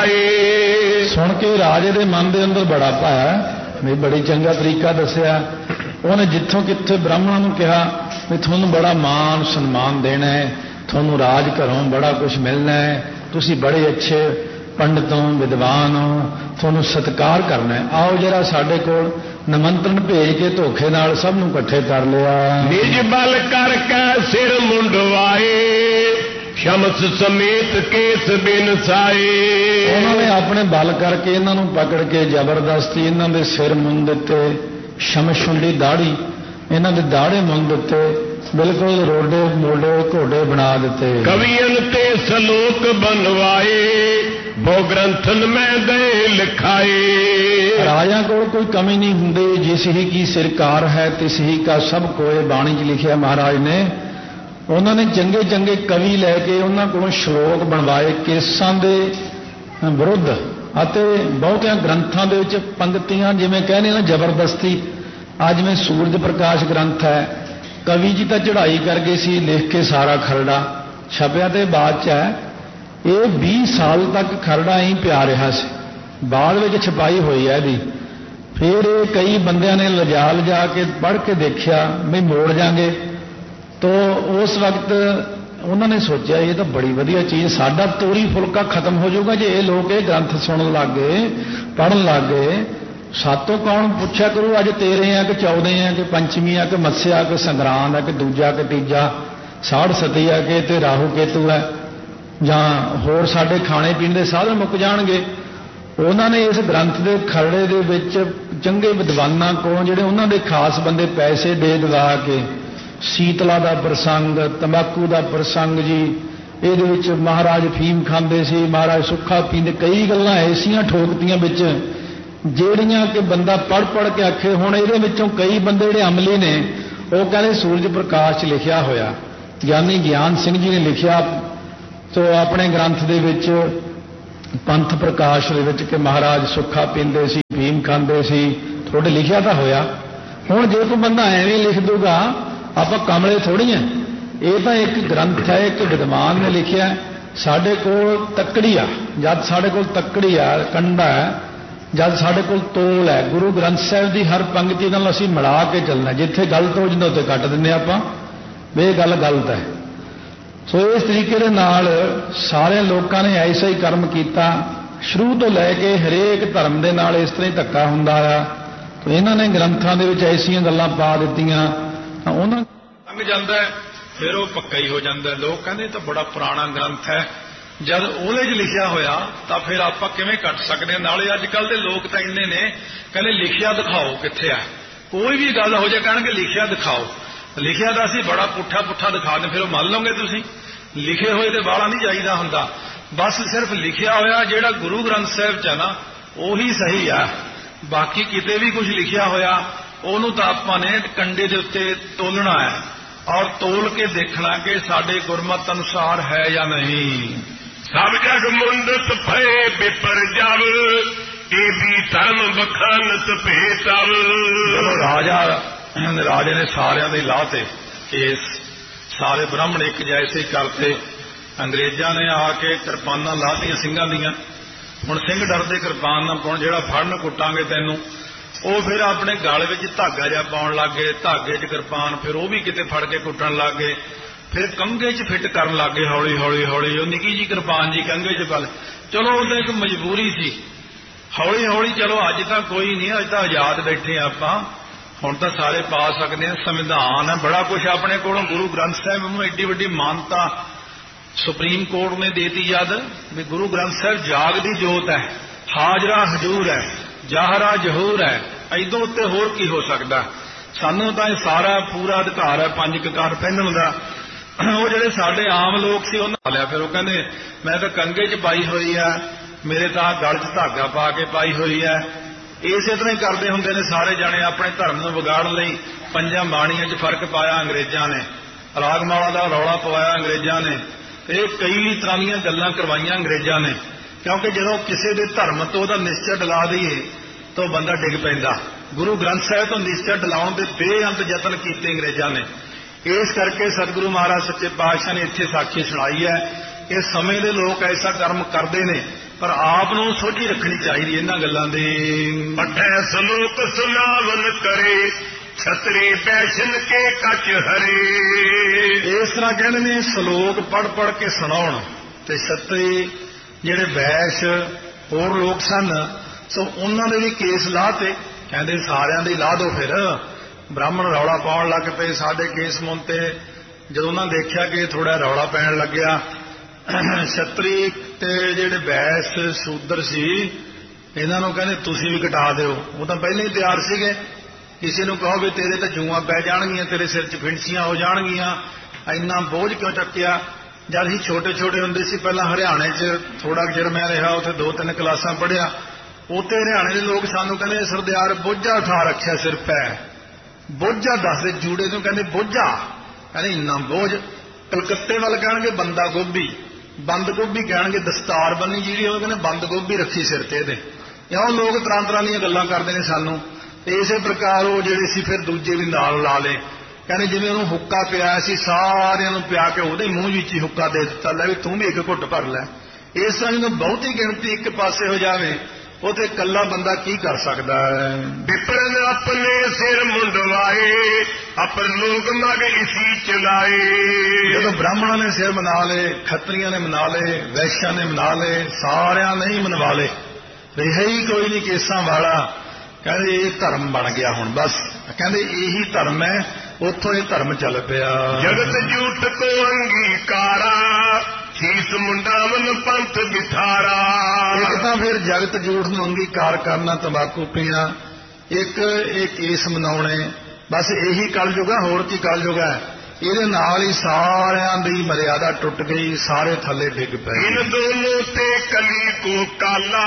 ਬੁਲਾਏ। ਸੁਣ ਕੇ ਰਾਜੇ ਦੇ ਮਨ ਦੇ ਅੰਦਰ ਬੜਾ ਭਾਇਆ, ਵੀ ਬੜੀ ਚੰਗਾ ਤਰੀਕਾ ਦੱਸਿਆ ਉਹਨੇ। ਜਿੱਥੋਂ ਕਿੱਥੇ ਬ੍ਰਾਹਮਣਾਂ ਨੂੰ ਕਿਹਾ ਵੀ ਤੁਹਾਨੂੰ ਬੜਾ ਮਾਣ ਸਨਮਾਨ ਦੇਣਾ ਹੈ, ਤੁਹਾਨੂੰ ਰਾਜ ਘਰੋਂ ਬੜਾ ਕੁਝ ਮਿਲਣਾ ਹੈ, ਤੁਸੀਂ ਬੜੇ ਅੱਛੇ ਪੰਡਤ ਹੋ, ਵਿਦਵਾਨ ਹੋ, ਤੁਹਾਨੂੰ ਸਤਿਕਾਰ ਕਰਨਾ ਹੈ, ਆਓ ਜਰਾ ਸਾਡੇ ਕੋਲ ਨਿਮੰਤਰਣ ਭੇਜ ਕੇ ਧੋਖੇ ਨਾਲ ਸਭ ਨੂੰ ਇਕੱਠੇ ਕਰ ਲਿਆ। ਨਿਜ ਬਲ ਕਰਕੇ ਸਿਰ ਮੁੰਡਵਾਏ, ਸ਼ਮਸ ਸਮੇਤ ਕੇਸ ਬਿਨਸਾਏ। ਉਹਨਾਂ ਨੇ ਆਪਣੇ ਬਲ ਕਰਕੇ ਇਹਨਾਂ ਨੂੰ ਪਕੜ ਕੇ ਜ਼ਬਰਦਸਤੀ ਇਹਨਾਂ ਦੇ ਸਿਰ ਮੁੰਨ ਦਿੱਤੇ, ਸ਼ਮਸ਼ੁੰਡੀ ਦਾੜੀ ਇਹਨਾਂ ਦੇ ਦਾੜੇ ਮੁੰਨ ਦਿੱਤੇ, ਬਿਲਕੁਲ ਰੋਡੇ ਮੋਢੇ ਘੋੜੇ ਬਣਾ ਦਿੱਤੇ। ਕਵੀਆਂ ਤੇ ਸਲੋਕ ਬਣਵਾਏ, ਬਹੁ ਗ੍ਰੰਥਨ ਮੈਂ ਗਏ ਲਿਖਾਏ। ਰਾਜਿਆਂ ਕੋਲ ਕੋਈ ਕਮੀ ਨਹੀਂ ਹੁੰਦੀ, ਜਿਸ ਹੀ ਕੀ ਸਰਕਾਰ ਹੈ ਤਿਸ ਹੀ ਕਾ ਸਭ ਕੋਏ, ਬਾਣੀ 'ਚ ਲਿਖਿਆ ਮਹਾਰਾਜ ਨੇ। ਉਹਨਾਂ ਨੇ ਚੰਗੇ ਚੰਗੇ ਕਵੀ ਲੈ ਕੇ ਉਹਨਾਂ ਕੋਲੋਂ ਸ਼ਲੋਕ ਬਣਵਾਏ ਕੇਸਾਂ ਦੇ ਵਿਰੁੱਧ, ਅਤੇ ਬਹੁਤਿਆਂ ਗ੍ਰੰਥਾਂ ਦੇ ਵਿੱਚ ਪੰਕਤੀਆਂ ਜਿਵੇਂ ਕਹਿੰਦੇ ਨਾ ਜ਼ਬਰਦਸਤੀ। ਅੱਜ ਜਿਵੇਂ ਸੂਰਜ ਪ੍ਰਕਾਸ਼ ਗ੍ਰੰਥ ਹੈ, ਕਵੀ ਜੀ ਤਾਂ ਚੜ੍ਹਾਈ ਕਰ ਗਏ ਸੀ ਲਿਖ ਕੇ ਸਾਰਾ ਖਰੜਾ, ਛਪਿਆ ਤੇ ਬਾਅਦ 'ਚ ਹੈ। ਇਹ ਵੀਹ ਸਾਲ ਤੱਕ ਖਰੜਾ ਹੀ ਪਿਆ ਰਿਹਾ ਸੀ, ਬਾਅਦ ਵਿੱਚ ਛਪਾਈ ਹੋਈ ਹੈ ਇਹਦੀ। ਫਿਰ ਇਹ ਕਈ ਬੰਦਿਆਂ ਨੇ ਲਿਜਾ ਲਿਜਾ ਕੇ ਪੜ੍ਹ ਕੇ ਦੇਖਿਆ ਵੀ ਮੋੜ ਜਾਗੇ, ਤੋ ਉਸ ਵਕਤ ਉਹਨਾਂ ਨੇ ਸੋਚਿਆ ਇਹ ਤਾਂ ਬੜੀ ਵਧੀਆ ਚੀਜ਼, ਸਾਡਾ ਤੋਰੀ ਫੁਲਕਾ ਖਤਮ ਹੋ ਜਾਊਗਾ ਜੇ ਇਹ ਲੋਕ ਇਹ ਗ੍ਰੰਥ ਸੁਣਨ ਲੱਗ ਗਏ, ਪੜ੍ਹਨ ਲੱਗ ਗਏ। ਸਾਤੋਂ ਕੌਣ ਪੁੱਛਿਆ ਕਰੂ ਅੱਜ ਤੇਰੇ ਆ ਕਿ ਚੌਦੇ ਆ ਕਿ ਪੰਚਮੀ ਆ ਕਿ ਮੱਸਿਆ ਕਿ ਸੰਗਰਾਂਦ ਆ ਕਿ ਦੂਜਾ ਕਿ ਤੀਜਾ, ਸਾੜ ਸਤੀ ਆ ਕਿ ਤੇ ਰਾਹੂ ਕੇਤੂ ਹੈ, ਜਾਂ ਹੋਰ ਸਾਡੇ ਖਾਣੇ ਪੀਣ ਦੇ ਸਾਧਨ ਮੁੱਕ ਜਾਣਗੇ। ਉਹਨਾਂ ਨੇ ਇਸ ਗ੍ਰੰਥ ਦੇ ਖਰੜੇ ਦੇ ਵਿੱਚ ਚੰਗੇ ਵਿਦਵਾਨਾਂ ਕੋਲੋਂ, ਜਿਹੜੇ ਉਹਨਾਂ ਦੇ ਖਾਸ ਬੰਦੇ, ਪੈਸੇ ਦੇ ਦਵਾ ਕੇ ਸੀਤਲਾ ਦਾ ਪ੍ਰਸੰਗ, ਤੰਬਾਕੂ ਦਾ ਪ੍ਰਸੰਗ ਜੀ, ਇਹਦੇ ਵਿੱਚ ਮਹਾਰਾਜ ਫੀਮ ਖਾਂਦੇ ਸੀ, ਮਹਾਰਾਜ ਸੁੱਖਾ ਪੀਂਦੇ, ਕਈ ਗੱਲਾਂ ਐਸੀਆਂ ਠੋਕਤੀਆਂ ਵਿੱਚ ਜਿਹੜੀਆਂ ਕਿ ਬੰਦਾ ਪੜ੍ਹ ਪੜ੍ਹ ਕੇ ਆਖੇ। ਹੁਣ ਇਹਦੇ ਵਿੱਚੋਂ ਕਈ ਬੰਦੇ ਜਿਹੜੇ ਅਮਲੀ ਨੇ ਉਹ ਕਹਿੰਦੇ ਸੂਰਜ ਪ੍ਰਕਾਸ਼ 'ਚ ਲਿਖਿਆ ਹੋਇਆ, ਗਿਆਨੀ ਗਿਆਨ ਸਿੰਘ ਜੀ ਨੇ ਲਿਖਿਆ ਤੋ ਆਪਣੇ ਗ੍ਰੰਥ ਦੇ ਵਿੱਚ ਪੰਥ ਪ੍ਰਕਾਸ਼ ਦੇ ਵਿੱਚ ਕਿ ਮਹਾਰਾਜ ਸੁੱਖਾ ਪੀਂਦੇ ਸੀ, ਫੀਮ ਖਾਂਦੇ ਸੀ, ਤੁਹਾਡੇ ਲਿਖਿਆ ਤਾਂ ਹੋਇਆ। ਹੁਣ ਜੇ ਕੋਈ ਬੰਦਾ ਐਵੇਂ ਲਿਖ ਦੂਗਾ, ਆਪਾਂ ਕਮਲੇ ਥੋੜ੍ਹੀ ਆ। ਇਹ ਤਾਂ ਇੱਕ ਗ੍ਰੰਥ ਹੈ, ਇੱਕ ਵਿਦਵਾਨ ਨੇ ਲਿਖਿਆ। ਸਾਡੇ ਕੋਲ ਤੱਕੜੀ ਆ, ਜਦ ਸਾਡੇ ਕੋਲ ਤੱਕੜੀ ਆ, ਕੰਡਾ ਹੈ, ਜਦ ਸਾਡੇ ਕੋਲ ਤੋਲ ਹੈ, ਗੁਰੂ ਗ੍ਰੰਥ ਸਾਹਿਬ ਦੀ ਹਰ ਪੰਕਤੀ ਨਾਲ ਅਸੀਂ ਮਿਲਾ ਕੇ ਚੱਲਣਾ। ਜਿੱਥੇ ਗਲਤ ਹੋ ਜਾਂਦਾ ਉੱਥੇ ਕੱਟ ਦਿੰਦੇ ਆਪਾਂ, ਵੀ ਇਹ ਗੱਲ ਗਲਤ ਹੈ। ਸੋ ਇਸ ਤਰੀਕੇ ਦੇ ਨਾਲ ਸਾਰੇ ਲੋਕਾਂ ਨੇ ਐਸਾ ਹੀ ਕਰਮ ਕੀਤਾ। ਸ਼ੁਰੂ ਤੋਂ ਲੈ ਕੇ ਹਰੇਕ ਧਰਮ ਦੇ ਨਾਲ ਇਸ ਤਰ੍ਹਾਂ ਹੀ ਧੱਕਾ ਹੁੰਦਾ ਆ। ਤੇ ਇਹਨਾਂ ਨੇ ਗ੍ਰੰਥਾਂ ਦੇ ਵਿੱਚ ਐਸੀਆਂ ਗੱਲਾਂ ਪਾ ਦਿੱਤੀਆਂ, ਤਾਂ ਉਹਨਾਂ ਲੰਘ ਜਾਂਦਾ, ਫਿਰ ਉਹ ਪੱਕਾ ਹੀ ਹੋ ਜਾਂਦਾ। ਲੋਕ ਕਹਿੰਦੇ ਤਾਂ ਬੜਾ ਪੁਰਾਣਾ ਗ੍ਰੰਥ ਹੈ, ਜਦ ਉਹਦੇ 'ਚ ਲਿਖਿਆ ਹੋਇਆ ਤਾਂ ਫਿਰ ਆਪਾਂ ਕਿਵੇਂ ਕੱਟ ਸਕਦੇ ਹਾਂ। ਨਾਲੇ ਅੱਜ ਕੱਲ੍ਹ ਦੇ ਲੋਕ ਤਾਂ ਇੰਨੇ ਨੇ, ਕਹਿੰਦੇ ਲਿਖਿਆ ਦਿਖਾਓ ਕਿੱਥੇ ਆ। ਕੋਈ ਵੀ ਗੱਲ ਹੋ ਜਾਏ ਕਹਿਣਗੇ ਲਿਖਿਆ ਦਿਖਾਓ। ਲਿਖਿਆ ਤਾਂ ਅਸੀਂ ਬੜਾ ਪੁੱਠਾ ਪੁੱਠਾ ਦਿਖਾ ਦਿੰਦੇ, ਫਿਰ ਉਹ ਮੰਨ ਲਓਗੇ ਤੁਸੀਂ। ਲਿਖੇ ਹੋਏ ਤੇ ਵਾਲਾ ਨਹੀਂ ਚਾਹੀਦਾ ਹੁੰਦਾ, ਬਸ ਸਿਰਫ ਲਿਖਿਆ ਹੋਇਆ ਜਿਹੜਾ ਗੁਰੂ ਗ੍ਰੰਥ ਸਾਹਿਬ 'ਚ ਹੈ ਨਾ, ਉਹੀ ਸਹੀ ਆ। ਬਾਕੀ ਕਿਤੇ ਵੀ ਕੁਝ ਲਿਖਿਆ ਹੋਇਆ ਉਹਨੂੰ ਤਾਂ ਆਪਾਂ ਨੇ ਕੰਡੇ ਦੇ ਉੱਤੇ ਤੋਲਣਾ ਹੈ, ਔਰ ਤੋਲ ਕੇ ਦੇਖਣਾ ਕਿ ਸਾਡੇ ਗੁਰਮਤ ਅਨੁਸਾਰ ਹੈ ਜਾਂ ਨਹੀਂ। ਸਭ ਜਗ ਮੁੰਦਤ ਭਏ ਬਿਪਰ ਜਬ, ਇਹ ਵੀ ਧਰਮ ਬਖਾਨਤ ਭੇਤਵ। ਰਾਜਾ ਰਾਜੇ ਨੇ ਸਾਰਿਆਂ ਦੇ ਲਾਹ ਤੇ ਕੇਸ, ਸਾਰੇ ਬ੍ਰਾਹਮਣ ਇੱਕ ਜੈਸੇ ਕਰਤੇ। ਅੰਗਰੇਜ਼ਾਂ ਨੇ ਆ ਕੇ ਕਿਰਪਾਨਾਂ ਲਾਹਤੀਆਂ ਸਿੰਘਾਂ ਦੀਆਂ। ਹੁਣ ਸਿੰਘ ਡਰਦੇ ਕਿਰਪਾਨ ਨਾ ਪਾਉਣ, ਜਿਹੜਾ ਫੜਨ ਕੁੱਟਾਂਗੇ ਤੈਨੂੰ। ਉਹ ਫਿਰ ਆਪਣੇ ਗਲ ਵਿੱਚ ਧਾਗਾ ਜਿਹਾ ਪਾਉਣ ਲੱਗ ਗਏ, ਧਾਗੇ 'ਚ ਕਿਰਪਾਨ, ਫਿਰ ਉਹ ਵੀ ਕਿਤੇ ਫੜ ਕੇ ਕੁੱਟਣ ਲੱਗ ਗਏ। ਫਿਰ ਕੰਘੇ 'ਚ ਫਿੱਟ ਕਰਨ ਲੱਗ ਗਏ ਹੌਲੀ ਹੌਲੀ ਹੌਲੀ। ਉਹ ਨਿੱਕੀ ਜੀ ਕਿਰਪਾਨ ਜੀ ਕੰਘੇ 'ਚ ਪਾ। ਚਲੋ ਉਹਦਾ ਇੱਕ ਮਜਬੂਰੀ ਸੀ, ਹੌਲੀ ਹੌਲੀ ਚਲੋ ਅੱਜ ਤਾਂ ਕੋਈ ਨਹੀਂ, ਅੱਜ ਤਾਂ ਆਜ਼ਾਦ ਬੈਠੇ ਆਪਾਂ, ਹੁਣ ਤਾਂ ਸਾਰੇ ਪਾ ਸਕਦੇ ਹਾਂ, ਸੰਵਿਧਾਨ ਹੈ, ਬੜਾ ਕੁਛ ਆਪਣੇ ਕੋਲੋਂ। ਗੁਰੂ ਗ੍ਰੰਥ ਸਾਹਿਬ ਨੂੰ ਐਡੀ ਵੱਡੀ ਮਾਨਤਾ ਸੁਪਰੀਮ ਕੋਰਟ ਨੇ ਦੇਤੀ ਜਦ ਵੀ ਗੁਰੂ ਗ੍ਰੰਥ ਸਾਹਿਬ ਜਾਗ ਦੀ ਜੋਤ ਹੈ, ਹਾਜ਼ਰਾ ਹਜ਼ੂਰ ਹੈ, ਜ਼ਾਹਰਾ ਜ਼ਹੂਰ ਹੈ, ਐਦੋਂ ਉੱਤੇ ਹੋਰ ਕੀ ਹੋ ਸਕਦਾ। ਸਾਨੂੰ ਤਾਂ ਇਹ ਸਾਰਾ ਪੂਰਾ ਅਧਿਕਾਰ ਹੈ ਪੰਜ ਕਕਾਰ ਪਹਿਨਣ ਦਾ। ਉਹ ਜਿਹੜੇ ਸਾਡੇ ਆਮ ਲੋਕ ਸੀ ਉਹਨਾਂ ਲਿਆ, ਫਿਰ ਉਹ ਕਹਿੰਦੇ ਮੈਂ ਤਾਂ ਕੰਗੇ 'ਚ ਪਾਈ ਹੋਈ ਆ, ਮੇਰੇ ਤਾਂ ਗਲ 'ਚ ਧਾਗਾ ਪਾ ਕੇ ਪਾਈ ਹੋਈ ਹੈ। ਇਸੇ ਤਰ੍ਹਾਂ ਹੀ ਕਰਦੇ ਹੁੰਦੇ ਨੇ ਸਾਰੇ ਜਾਣੇ ਆਪਣੇ ਧਰਮ ਨੂੰ ਵਿਗਾੜਨ ਲਈ। ਪੰਜਾਂ ਬਾਣੀਆਂ 'ਚ ਫਰਕ ਪਾਇਆ ਅੰਗਰੇਜ਼ਾਂ ਨੇ, ਰਾਗਮਾਲਾ ਦਾ ਰੌਲਾ ਪਵਾਇਆ ਅੰਗਰੇਜ਼ਾਂ ਨੇ, ਇਹ ਕਈ ਤਰ੍ਹਾਂ ਦੀਆਂ ਗੱਲਾਂ ਕਰਵਾਈਆਂ ਅੰਗਰੇਜ਼ਾਂ ਨੇ। ਕਿਉਂਕਿ ਜਦੋਂ ਕਿਸੇ ਦੇ ਧਰਮ ਤੋਂ ਉਹਦਾ ਨਿਸ਼ਚਾ ਡਲਾ ਦਈਏ ਤਾਂ ਬੰਦਾ ਡਿੱਗ ਪੈਂਦਾ। ਗੁਰੂ ਗ੍ਰੰਥ ਸਾਹਿਬ ਤੋਂ ਨਿਸ਼ਚਾ ਡਲਾਉਣ ਦੇ ਬੇਅੰਤ ਯਤਨ ਕੀਤੇ ਅੰਗਰੇਜ਼ਾਂ ਨੇ। ਇਸ ਕਰਕੇ ਸਤਿਗੁਰੂ ਮਹਾਰਾਜ ਸੱਚੇ ਪਾਤਸ਼ਾਹ ਨੇ ਇੱਥੇ ਸਾਖੀ ਸੁਣਾਈ ਹੈ ਕਿ ਸਮੇਂ ਦੇ ਲੋਕ ਐਸਾ ਕਰਮ ਕਰਦੇ ਨੇ, ਪਰ ਆਪ ਨੂੰ ਸੋਝੀ ਰੱਖਣੀ ਚਾਹੀਦੀ ਇਹਨਾਂ ਗੱਲਾਂ ਦੀ। ਪਠੈ ਸਲੋਕ ਸੁਨਾਵਨ ਕਰੇ, ਛਤਰੀ ਬੈਸ਼ਨ ਕੇ ਕੱਚ ਹਰੇ। ਇਸ ਤਰ੍ਹਾਂ ਕਹਿੰਦੇ ਨੇ ਸ਼ਲੋਕ ਪੜ੍ਹ ਪੜ੍ਹ ਕੇ ਸੁਣਾਉਣ। ਤੇ ਛਤਰੀ ਜਿਹੜੇ ਬੈਸ਼ ਹੋਰ ਲੋਕ ਸਨ, ਸੋ ਉਹਨਾਂ ਦੇ ਵੀ ਕੇਸ ਲਾਤੇ। ਕਹਿੰਦੇ ਸਾਰਿਆਂ ਦੇ ਲਾ ਦਿਓ। ਫਿਰ ਬ੍ਰਾਹਮਣ ਰੌਲਾ ਪਾਉਣ ਲੱਗ ਪਏ ਸਾਡੇ ਕੇਸ ਮੁੰਤੇ। ਜਦੋਂ ਉਹਨਾਂ ਦੇਖਿਆ ਕਿ ਥੋੜਾ ਰੌਲਾ ਪੈਣ ਲੱਗਿਆ, ਛਤਰੀ ਤੇ ਜਿਹੜੇ ਬੈਸ ਸ਼ੂਦਰ ਸੀ ਇਹਨਾਂ ਨੂੰ ਕਹਿੰਦੇ ਤੁਸੀਂ ਵੀ ਕਟਾ ਦਿਓ। ਉਹ ਤਾਂ ਪਹਿਲਾਂ ਹੀ ਤਿਆਰ ਸੀਗੇ। ਕਿਸੇ ਨੂੰ ਕਹੋ ਵੀ ਤੇਰੇ ਤਾਂ ਜੂਆਂ ਪੈ ਜਾਣਗੀਆਂ, ਤੇਰੇ ਸਿਰ 'ਚ ਫਿੰਸੀਆਂ ਹੋ ਜਾਣਗੀਆਂ, ਇੰਨਾ ਬੋਝ ਕਿਉਂ ਚੱਕਿਆ। ਜਦ ਅਸੀਂ ਛੋਟੇ ਛੋਟੇ ਹੁੰਦੇ ਸੀ, ਪਹਿਲਾਂ ਹਰਿਆਣੇ 'ਚ ਥੋੜਾ ਚਿਰ ਮੈਂ ਰਿਹਾ, ਉੱਥੇ ਦੋ ਤਿੰਨ ਕਲਾਸਾਂ ਪੜ੍ਹਿਆ। ਉੱਥੇ ਹਰਿਆਣੇ ਦੇ ਲੋਕ ਸਾਨੂੰ ਕਹਿੰਦੇ ਸਰਦਾਰ ਬੋਝਾ ਉਠਾ ਰੱਖਿਆ ਸਿਰ ਪੈ। ਬੋਝਾ ਦੱਸਦੇ ਜੂੜੇ ਨੂੰ ਕਹਿੰਦੇ ਬੋਝਾ, ਕਹਿੰਦੇ ਇੰਨਾ ਬੋਝ। ਕਲਕੱਤੇ ਵੱਲ ਕਹਿਣਗੇ ਬੰਦਾ ਗੋਭੀ, ਬੰਦ ਗੋਭੀ ਕਹਿਣਗੇ ਦਸਤਾਰ ਬੰਨੀ ਜਿਹੜੀ, ਉਹ ਕਹਿੰਦੇ ਬੰਦ ਗੋਭੀ ਰੱਖੀ ਸਿਰ ਤੇ ਇਹਦੇ। ਇਉਂ ਲੋਕ ਤਰ੍ਹਾਂ ਤਰ੍ਹਾਂ ਦੀਆਂ ਗੱਲਾਂ ਕਰਦੇ ਨੇ ਸਾਨੂੰ। ਤੇ ਇਸੇ ਪ੍ਰਕਾਰ ਉਹ ਜਿਹੜੇ ਸੀ ਫਿਰ ਦੂਜੇ ਵੀ ਨਾਲ ਲਾ ਲਏ। ਕਹਿੰਦੇ ਜਿਵੇਂ ਉਹਨੂੰ ਹੁੱਕਾ ਪਿਆ ਸੀ, ਸਾਰਿਆਂ ਨੂੰ ਪਿਆ ਕੇ ਉਹਦੇ ਮੂੰਹ ਵਿੱਚ ਹੀ ਹੁੱਕਾ ਦੇ ਦਿੱਤਾ, ਲੈ ਵੀ ਤੂੰ ਵੀ ਇੱਕ ਘੁੱਟ ਭਰ ਲੈ। ਇਸ ਤਰ੍ਹਾਂ ਜਦੋਂ ਬਹੁਤੀ ਗਿਣਤੀ ਇੱਕ ਪਾਸੇ ਹੋ ਜਾਵੇ, ਉਹ ਤੇ ਇਕੱਲਾ ਬੰਦਾ ਕੀ ਕਰ ਸਕਦਾ ਹੈ। ਵਿਪਰਨ ਆਪਣੇ ਸਿਰ ਮੁੰਡਵਾਏ, ਅਪਰ ਲੋਕ ਮਗ ਇਸੀ ਚਲਾਏ। ਜਦੋਂ ਬ੍ਰਾਹਮਣਾਂ ਨੇ ਸਿਰ ਮਨਾ ਲਏ, ਖੱਤਰੀਆਂ ਨੇ ਮਨਾ ਲਏ, ਵੈਸ਼ਾਂ ਨੇ ਮਨਾ ਲਏ, ਸਾਰਿਆਂ ਨੇ ਹੀ ਮਨਵਾ ਲਏ, ਰਿਹਾ ਹੀ ਕੋਈ ਨਹੀਂ ਕੇਸਾਂ ਵਾਲਾ। ਕਹਿੰਦੇ ਇਹ ਧਰਮ ਬਣ ਗਿਆ ਹੁਣ ਬਸ। ਕਹਿੰਦੇ ਇਹੀ ਧਰਮ ਹੈ, ਉੱਥੋਂ ਇਹ ਧਰਮ ਚੱਲ ਪਿਆ। ਜਗਤ ਝੂਠ ਕੋ ਅੰਗੀਕਾਰਾ, ਸੀਸ ਮੁੰਡਾਵਨ ਪੰਥ ਬਿਠਾਰਾ। ਇੱਕ ਤਾਂ ਫਿਰ ਜਗਤ ਝੂਠ ਨੂੰ ਅੰਗੀਕਾਰ ਕਰਨਾ, ਤੰਬਾਕੂ ਪੀਣਾ, ਇੱਕ ਇਹ ਕੇਸ ਮਨਾਉਣੇ, ਬਸ ਇਹੀ ਕਲਯੁਗ ਹੈ, ਹੋਰ ਕੀ ਕਲਯੁਗ ਹੈ। ਇਹਦੇ ਨਾਲ ਹੀ ਸਾਰਿਆਂ ਦੀ ਮਰਿਆਦਾ ਟੁੱਟ ਗਈ, ਸਾਰੇ ਥੱਲੇ ਡਿੱਗ ਪਏ। ਇਨ ਦੋਨੋਂ ਤੇ ਕਲੀ ਕੋ ਕਾਲਾ,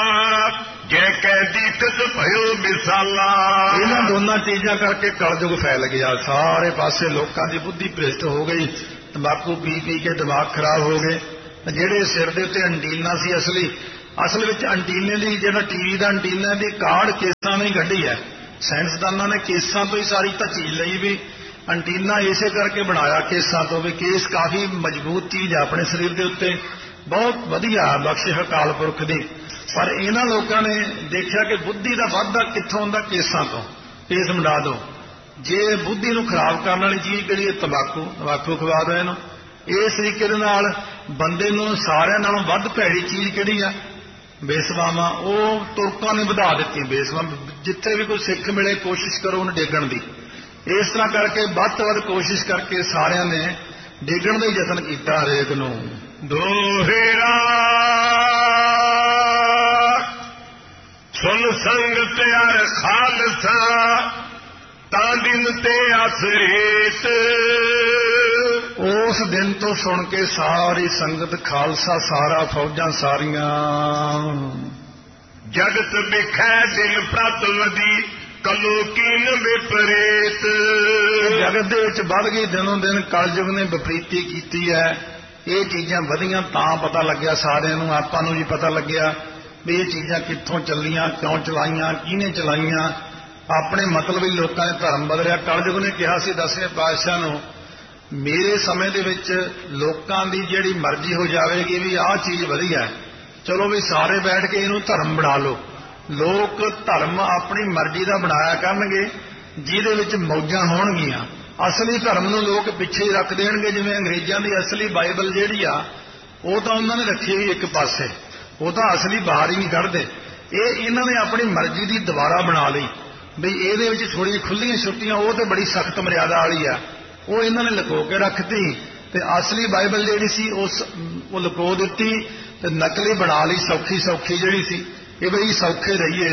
ਜੈ ਕਹਿ ਦੀਕਤ ਭਇਓ ਵਿਸਾਲਾ। ਇਹਨਾਂ ਦੋਨਾਂ ਚੀਜ਼ਾਂ ਕਰਕੇ ਕਲਯੁਗ ਫੈਲ ਗਿਆ। ਸਾਰੇ ਪਾਸੇ ਲੋਕਾਂ ਦੀ ਬੁੱਧੀ ਭ੍ਰਿਸ਼ਟ ਹੋ ਗਈ, ਤੰਬਾਕੂ ਪੀ ਪੀ ਕੇ ਦਿਮਾਗ ਖਰਾਬ ਹੋ ਗਏ। ਜਿਹੜੇ ਸਿਰ ਦੇ ਉੱਤੇ ਅੰਟੀਨਾ ਸੀ, ਅਸਲੀ ਅਸਲ ਵਿੱਚ ਅੰਟੀਨੇ ਦੀ, ਜਿਹੜਾ ਟੀਵੀ ਦਾ ਅੰਟੀਨਾ ਦੀ ਕਾਢ ਕੇਸਾਂ ਨੇ ਕੱਢੀ ਹੈ। ਸਾਇੰਸਦਾਨਾਂ ਨੇ ਕੇਸਾਂ ਤੋਂ ਹੀ ਸਾਰੀ ਤਾਂ ਚੀਜ਼ ਲਈ ਵੀ ਅੰਟੀਨਾ ਇਸੇ ਕਰਕੇ ਬਣਾਇਆ ਕੇਸਾਂ ਤੋਂ, ਵੀ ਕੇਸ ਕਾਫੀ ਮਜ਼ਬੂਤ ਚੀਜ਼ ਹੈ ਆਪਣੇ ਸਰੀਰ ਦੇ ਉੱਤੇ, ਬਹੁਤ ਵਧੀਆ ਬਖਸ਼ਿਸ਼ ਅਕਾਲ ਪੁਰਖ ਦੀ। ਪਰ ਇਹਨਾਂ ਲੋਕਾਂ ਨੇ ਦੇਖਿਆ ਕਿ ਬੁੱਧੀ ਦਾ ਵਾਧਾ ਕਿੱਥੋਂ ਹੁੰਦਾ, ਕੇਸਾਂ ਤੋਂ। ਕੇਸ ਮੰਡਾ ਦਿਓ। ਜੇ ਬੁੱਧੀ ਨੂੰ ਖਰਾਬ ਕਰਨ ਵਾਲੀ ਚੀਜ਼ ਕਿਹੜੀ ਹੈ, ਤੰਬਾਕੂ, ਤੰਬਾਕੂ ਖਵਾ ਦਿਓ ਇਹਨੂੰ। ਇਸ ਤਰੀਕੇ ਦੇ ਨਾਲ ਬੰਦੇ ਨੂੰ ਸਾਰਿਆਂ ਨਾਲੋਂ ਵੱਧ ਭੈੜੀ ਚੀਜ਼ ਕਿਹੜੀ ਆ, ਬੇਸਵਾਵਾਂ। ਉਹ ਤੁਰਕਾਂ ਨੇ ਵਧਾ ਦਿੱਤੀ ਬੇਸਵਾ। ਜਿੱਥੇ ਵੀ ਕੋਈ ਸਿੱਖ ਮਿਲੇ ਕੋਸ਼ਿਸ਼ ਕਰੋ ਉਹਨੂੰ ਡੇਗਣ ਦੀ। ਇਸ ਤਰ੍ਹਾਂ ਕਰਕੇ ਵੱਧ ਤੋਂ ਵੱਧ ਕੋਸ਼ਿਸ਼ ਕਰਕੇ ਸਾਰਿਆਂ ਨੇ ਡੇਗਣ ਦਾ ਯਤਨ ਕੀਤਾ ਹਰੇਕ ਨੂੰ। ਦੋਹੇਰਾ ਸੁਨ ਸੰਗਤ ਯਾਰ ਖਾਲਸਾ, ਤਾਂ ਦਿਨ ਤੇ ਆਸਰੇਤ। ਉਸ ਦਿਨ ਤੋਂ ਸੁਣ ਕੇ ਸਾਰੀ ਸੰਗਤ ਖਾਲਸਾ, ਸਾਰਾ ਫੌਜਾਂ ਸਾਰੀਆਂ। ਜਗਤ ਵਿਖੈ ਦਿਨ ਪ੍ਰਤਵਦੀ, ਕਲੋ ਕੀਨ ਵਿਪਰੀਤ। ਜਗਤ ਦੇ ਵਿੱਚ ਵੱਧ ਗਈ ਦਿਨੋਂ ਦਿਨ, ਕਲਯੁਗ ਨੇ ਵਿਪਰੀਤੀ ਕੀਤੀ ਹੈ। ਇਹ ਚੀਜ਼ਾਂ ਵਧੀਆਂ ਤਾਂ ਪਤਾ ਲੱਗਿਆ ਸਾਰਿਆਂ ਨੂੰ, ਆਪਾਂ ਨੂੰ ਵੀ ਪਤਾ ਲੱਗਿਆ ਵੀ ਇਹ ਚੀਜ਼ਾਂ ਕਿੱਥੋਂ ਚੱਲੀਆਂ, ਕਿਉਂ ਚਲਾਈਆਂ, ਕਿਹਨੇ ਚਲਾਈਆਂ। ਆਪਣੇ ਮਤਲਬ ਹੀ ਲੋਕਾਂ ਨੇ ਧਰਮ ਬਦਲਿਆ। ਕਲਯੁਗ ਨੇ ਕਿਹਾ ਸੀ ਦਸਵੇਂ ਪਾਤਸ਼ਾਹ ਨੂੰ, ਮੇਰੇ ਸਮੇਂ ਦੇ ਵਿੱਚ ਲੋਕਾਂ ਦੀ ਜਿਹੜੀ ਮਰਜ਼ੀ ਹੋ ਜਾਵੇਗੀ ਵੀ ਆਹ ਚੀਜ਼ ਵਧੀਆ, ਚਲੋ ਵੀ ਸਾਰੇ ਬੈਠ ਕੇ ਇਹਨੂੰ ਧਰਮ ਬਣਾ ਲਓ। ਲੋਕ ਧਰਮ ਆਪਣੀ ਮਰਜ਼ੀ ਦਾ ਬਣਾਇਆ ਕਰਨਗੇ, ਜਿਹਦੇ ਵਿੱਚ ਮੌਜਾਂ ਹੋਣਗੀਆਂ। ਅਸਲੀ ਧਰਮ ਨੂੰ ਲੋਕ ਪਿੱਛੇ ਹੀ ਰੱਖ ਦੇਣਗੇ। ਜਿਵੇਂ ਅੰਗਰੇਜ਼ਾਂ ਦੀ ਅਸਲੀ ਬਾਈਬਲ ਜਿਹੜੀ ਆ, ਉਹ ਤਾਂ ਉਹਨਾਂ ਨੇ ਰੱਖੀ ਹੋਈ ਇੱਕ ਪਾਸੇ, ਉਹ ਤਾਂ ਅਸਲੀ ਬਾਹਰ ਹੀ ਨਹੀਂ ਕੱਢਦੇ। ਇਹ ਇਹਨਾਂ ਨੇ ਆਪਣੀ ਮਰਜ਼ੀ ਦੀ ਦੁਬਾਰਾ ਬਣਾ ਲਈ ਵੀ ਇਹਦੇ ਵਿੱਚ ਥੋੜ੍ਹੀਆਂ ਖੁੱਲ੍ਹੀਆਂ ਛੁੱਟੀਆਂ, ਉਹ ਤੇ ਬੜੀ ਸਖਤ ਮਰਿਆਦਾ ਵਾਲੀ ਆ, ਉਹ ਇਹਨਾਂ ਨੇ ਲੁਕੋ ਕੇ ਰੱਖਤੀ ਤੇ ਅਸਲੀ ਬਾਈਬਲ ਜਿਹੜੀ ਸੀ ਉਸ ਉਹ ਲੁਕੋ ਦਿੱਤੀ ਤੇ ਨਕਲੀ ਬਣਾ ਲਈ ਸੌਖੀ ਸੌਖੀ ਜਿਹੜੀ ਸੀ ਇਹ ਬਈ ਸੌਖੇ ਰਹੀਏ।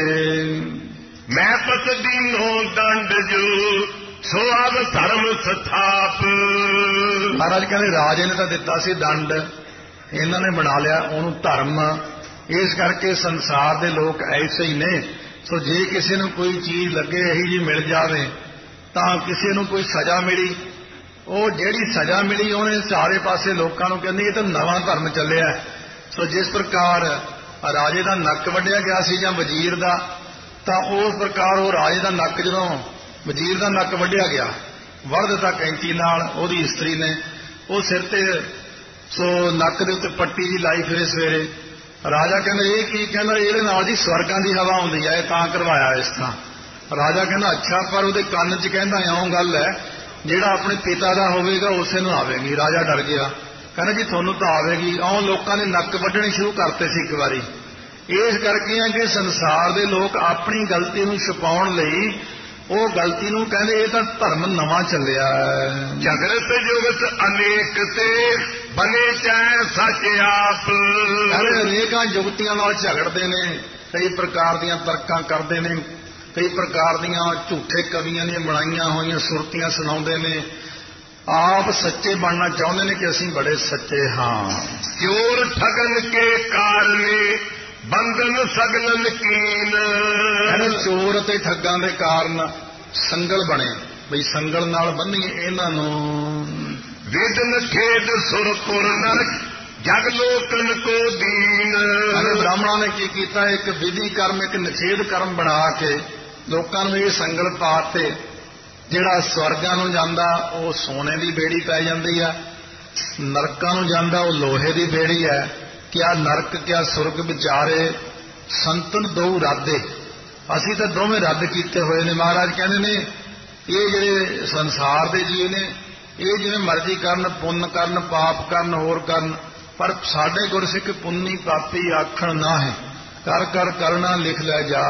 ਮੈਂ ਪਤ ਦੀਨੋ ਦੰਡ ਜੋ ਸੋ ਆਵ ਧਰਮ ਸਥਾਪ। ਮਹਾਰਾਜ ਕਹਿੰਦੇ ਰਾਜੇ ਨੇ ਤਾਂ ਦਿੱਤਾ ਸੀ ਦੰਡ, ਇਹਨਾਂ ਨੇ ਬਣਾ ਲਿਆ ਉਹਨੂੰ ਧਰਮ। ਇਸ ਕਰਕੇ ਸੰਸਾਰ ਦੇ ਲੋਕ ਐਸੇ ਹੀ ਨੇ। ਸੋ ਜੇ ਕਿਸੇ ਨੂੰ ਕੋਈ ਚੀਜ਼ ਲੱਗੇ ਇਹੀ ਜੀ ਮਿਲ ਜਾਵੇ ਤਾਂ ਕਿਸੇ ਨੂੰ ਕੋਈ ਸਜ਼ਾ ਮਿਲੀ, ਉਹ ਜਿਹੜੀ ਸਜ਼ਾ ਮਿਲੀ ਉਹਨੇ ਸਾਰੇ ਪਾਸੇ ਲੋਕਾਂ ਨੂੰ ਕਹਿੰਦੇ ਇਹ ਤਾਂ ਨਵਾਂ ਧਰਮ ਚੱਲਿਆ। ਸੋ ਜਿਸ ਪ੍ਰਕਾਰ ਰਾਜੇ ਦਾ ਨੱਕ ਵੱਢਿਆ ਗਿਆ ਸੀ ਜਾਂ ਵਜ਼ੀਰ ਦਾ, ਤਾਂ ਉਸ ਪ੍ਰਕਾਰ ਉਹ ਰਾਜੇ ਦਾ ਨੱਕ ਜਦੋਂ ਵਜ਼ੀਰ ਦਾ ਨੱਕ ਵੱਢਿਆ ਗਿਆ, ਵੱਢ ਦਿੱਤਾ ਕੈਂਚੀ ਨਾਲ ਉਹਦੀ ਇਸਤਰੀ ਨੇ, ਉਹ ਸਿਰ ਤੇ ਸੋ ਨੱਕ ਦੇ ਉੱਤੇ ਪੱਟੀ ਜੀ ਲਾਈ ਫਿਰੇ ਸਵੇਰੇ। ਰਾਜਾ ਕਹਿੰਦਾ ਇਹ ਕੀ? ਕਹਿੰਦਾ ਇਹਦੇ ਨਾਲ ਜੀ ਸਵਰਗਾਂ ਦੀ ਹਵਾ ਆਉਂਦੀ ਹੈ, ਇਹ ਤਾਂ ਕਰਵਾਇਆ ਇਸ ਤਰ੍ਹਾਂ। ਰਾਜਾ ਕਹਿੰਦਾ ਅੱਛਾ, ਪਰ ਉਹਦੇ ਕੰਨ 'ਚ ਕਹਿੰਦਾ ਇਉਂ ਗੱਲ ਹੈ ਜਿਹੜਾ ਆਪਣੇ ਪਿਤਾ ਦਾ ਹੋਵੇਗਾ ਉਸੇ ਨੂੰ ਆਵੇਗੀ। ਰਾਜਾ ਡਰ ਗਿਆ, ਕਹਿੰਦਾ ਜੀ ਤੁਹਾਨੂੰ ਤਾਂ ਆਵੇਗੀ। ਇਉਂ ਲੋਕਾਂ ਨੇ ਨੱਕ ਵੱਢਣੇ ਸ਼ੁਰੂ ਕਰਤੇ ਸੀ ਇੱਕ ਵਾਰੀ। ਇਸ ਕਰਕੇ ਆ ਕਿ ਸੰਸਾਰ ਦੇ ਲੋਕ ਆਪਣੀ ਗਲਤੀ ਨੂੰ ਛੁਪਾਉਣ ਲਈ ਉਹ ਗਲਤੀ ਨੂੰ ਕਹਿੰਦੇ ਇਹ ਤਾਂ ਧਰਮ ਨਵਾਂ ਚੱਲਿਆ। ਝਗੜਤ ਜੁਗਤ ਅਨੇਕ ਤੇ ਬਨੇ ਚਾਹੇ ਸੱਚ ਆਪ। ਅਨੇਕਾਂ ਜੁਗਤੀਆਂ ਨਾਲ ਝਗੜਦੇ ਨੇ, ਕਈ ਪ੍ਰਕਾਰ ਦੀਆਂ ਤਰਕਾਂ ਕਰਦੇ ਨੇ, ਕਈ ਪ੍ਰਕਾਰ ਦੀਆਂ ਝੂਠੇ ਕਵੀਆਂ ਦੀਆਂ ਬਣਾਈਆਂ ਹੋਈਆਂ ਸੁਰਤੀਆਂ ਸੁਣਾਉਂਦੇ ਨੇ, ਆਪ ਸੱਚੇ ਬਣਨਾ ਚਾਹੁੰਦੇ ਨੇ ਕਿ ਅਸੀਂ ਬੜੇ ਸੱਚੇ ਹਾਂ। ਚੋਰ ਠਗਨ ਕੇ ਕਾਰਨੇ ਬੰਧਨ ਸਗਲਨ ਕੀਨ। ਚੋਰ ਅਤੇ ਠੱਗਾਂ ਦੇ ਕਾਰਨ ਸੰਗਲ ਬਣੇ, ਬਈ ਸੰਗਲ ਨਾਲ ਬੰਨੀਏ ਇਹਨਾਂ ਨੂੰ। ਵਿਦਨ ਖੇਦ ਸੁਰਪੁਰ ਨਰਕ ਜਗ ਲੋਕਨ ਕੋ ਦੀਨ। ਬ੍ਰਾਹਮਣਾਂ ਨੇ ਕੀ ਕੀਤਾ? ਇੱਕ ਵਿਧੀ ਕਰਮ, ਇੱਕ ਨਿਖੇਧ ਕਰਮ ਬਣਾ ਕੇ ਲੋਕਾਂ ਨੂੰ ਇਹ ਸੰਗਲ ਪਾ ਤੇ ਜਿਹੜਾ ਸਵਰਗਾਂ ਨੂੰ ਜਾਂਦਾ ਉਹ ਸੋਨੇ ਦੀ ਬੇੜੀ ਪੈ ਜਾਂਦੀ ਆ, ਨਰਕਾਂ ਨੂੰ ਜਾਂਦਾ ਉਹ ਲੋਹੇ ਦੀ ਬੇੜੀ ਹੈ। ਕਿਆ ਨਰਕ ਕਿਆ ਸੁਰਗ ਵਿਚਾਰੇ ਸੰਤਨ ਦੋ ਰਾਦੇ। ਅਸੀਂ ਤਾਂ ਦੋਵੇਂ ਰੱਦ ਕੀਤੇ ਹੋਏ ਨੇ। ਮਹਾਰਾਜ ਕਹਿੰਦੇ ਨੇ ਇਹ ਜਿਹੜੇ ਸੰਸਾਰ ਦੇ ਜੀਵ ਨੇ ਇਹ ਜਿਵੇਂ ਮਰਜ਼ੀ ਕਰਨ, ਪੁੰਨ ਕਰਨ, ਪਾਪ ਕਰਨ, ਹੋਰ ਕਰਨ, ਪਰ ਸਾਡੇ ਗੁਰਸਿੱਖ ਪੁੰਨੀ ਪਾਪੀ ਆਖਣ ਨਾ ਹੈ, ਕਰ ਕਰ ਕਰਨਾ ਲਿਖ ਲੈ ਜਾ।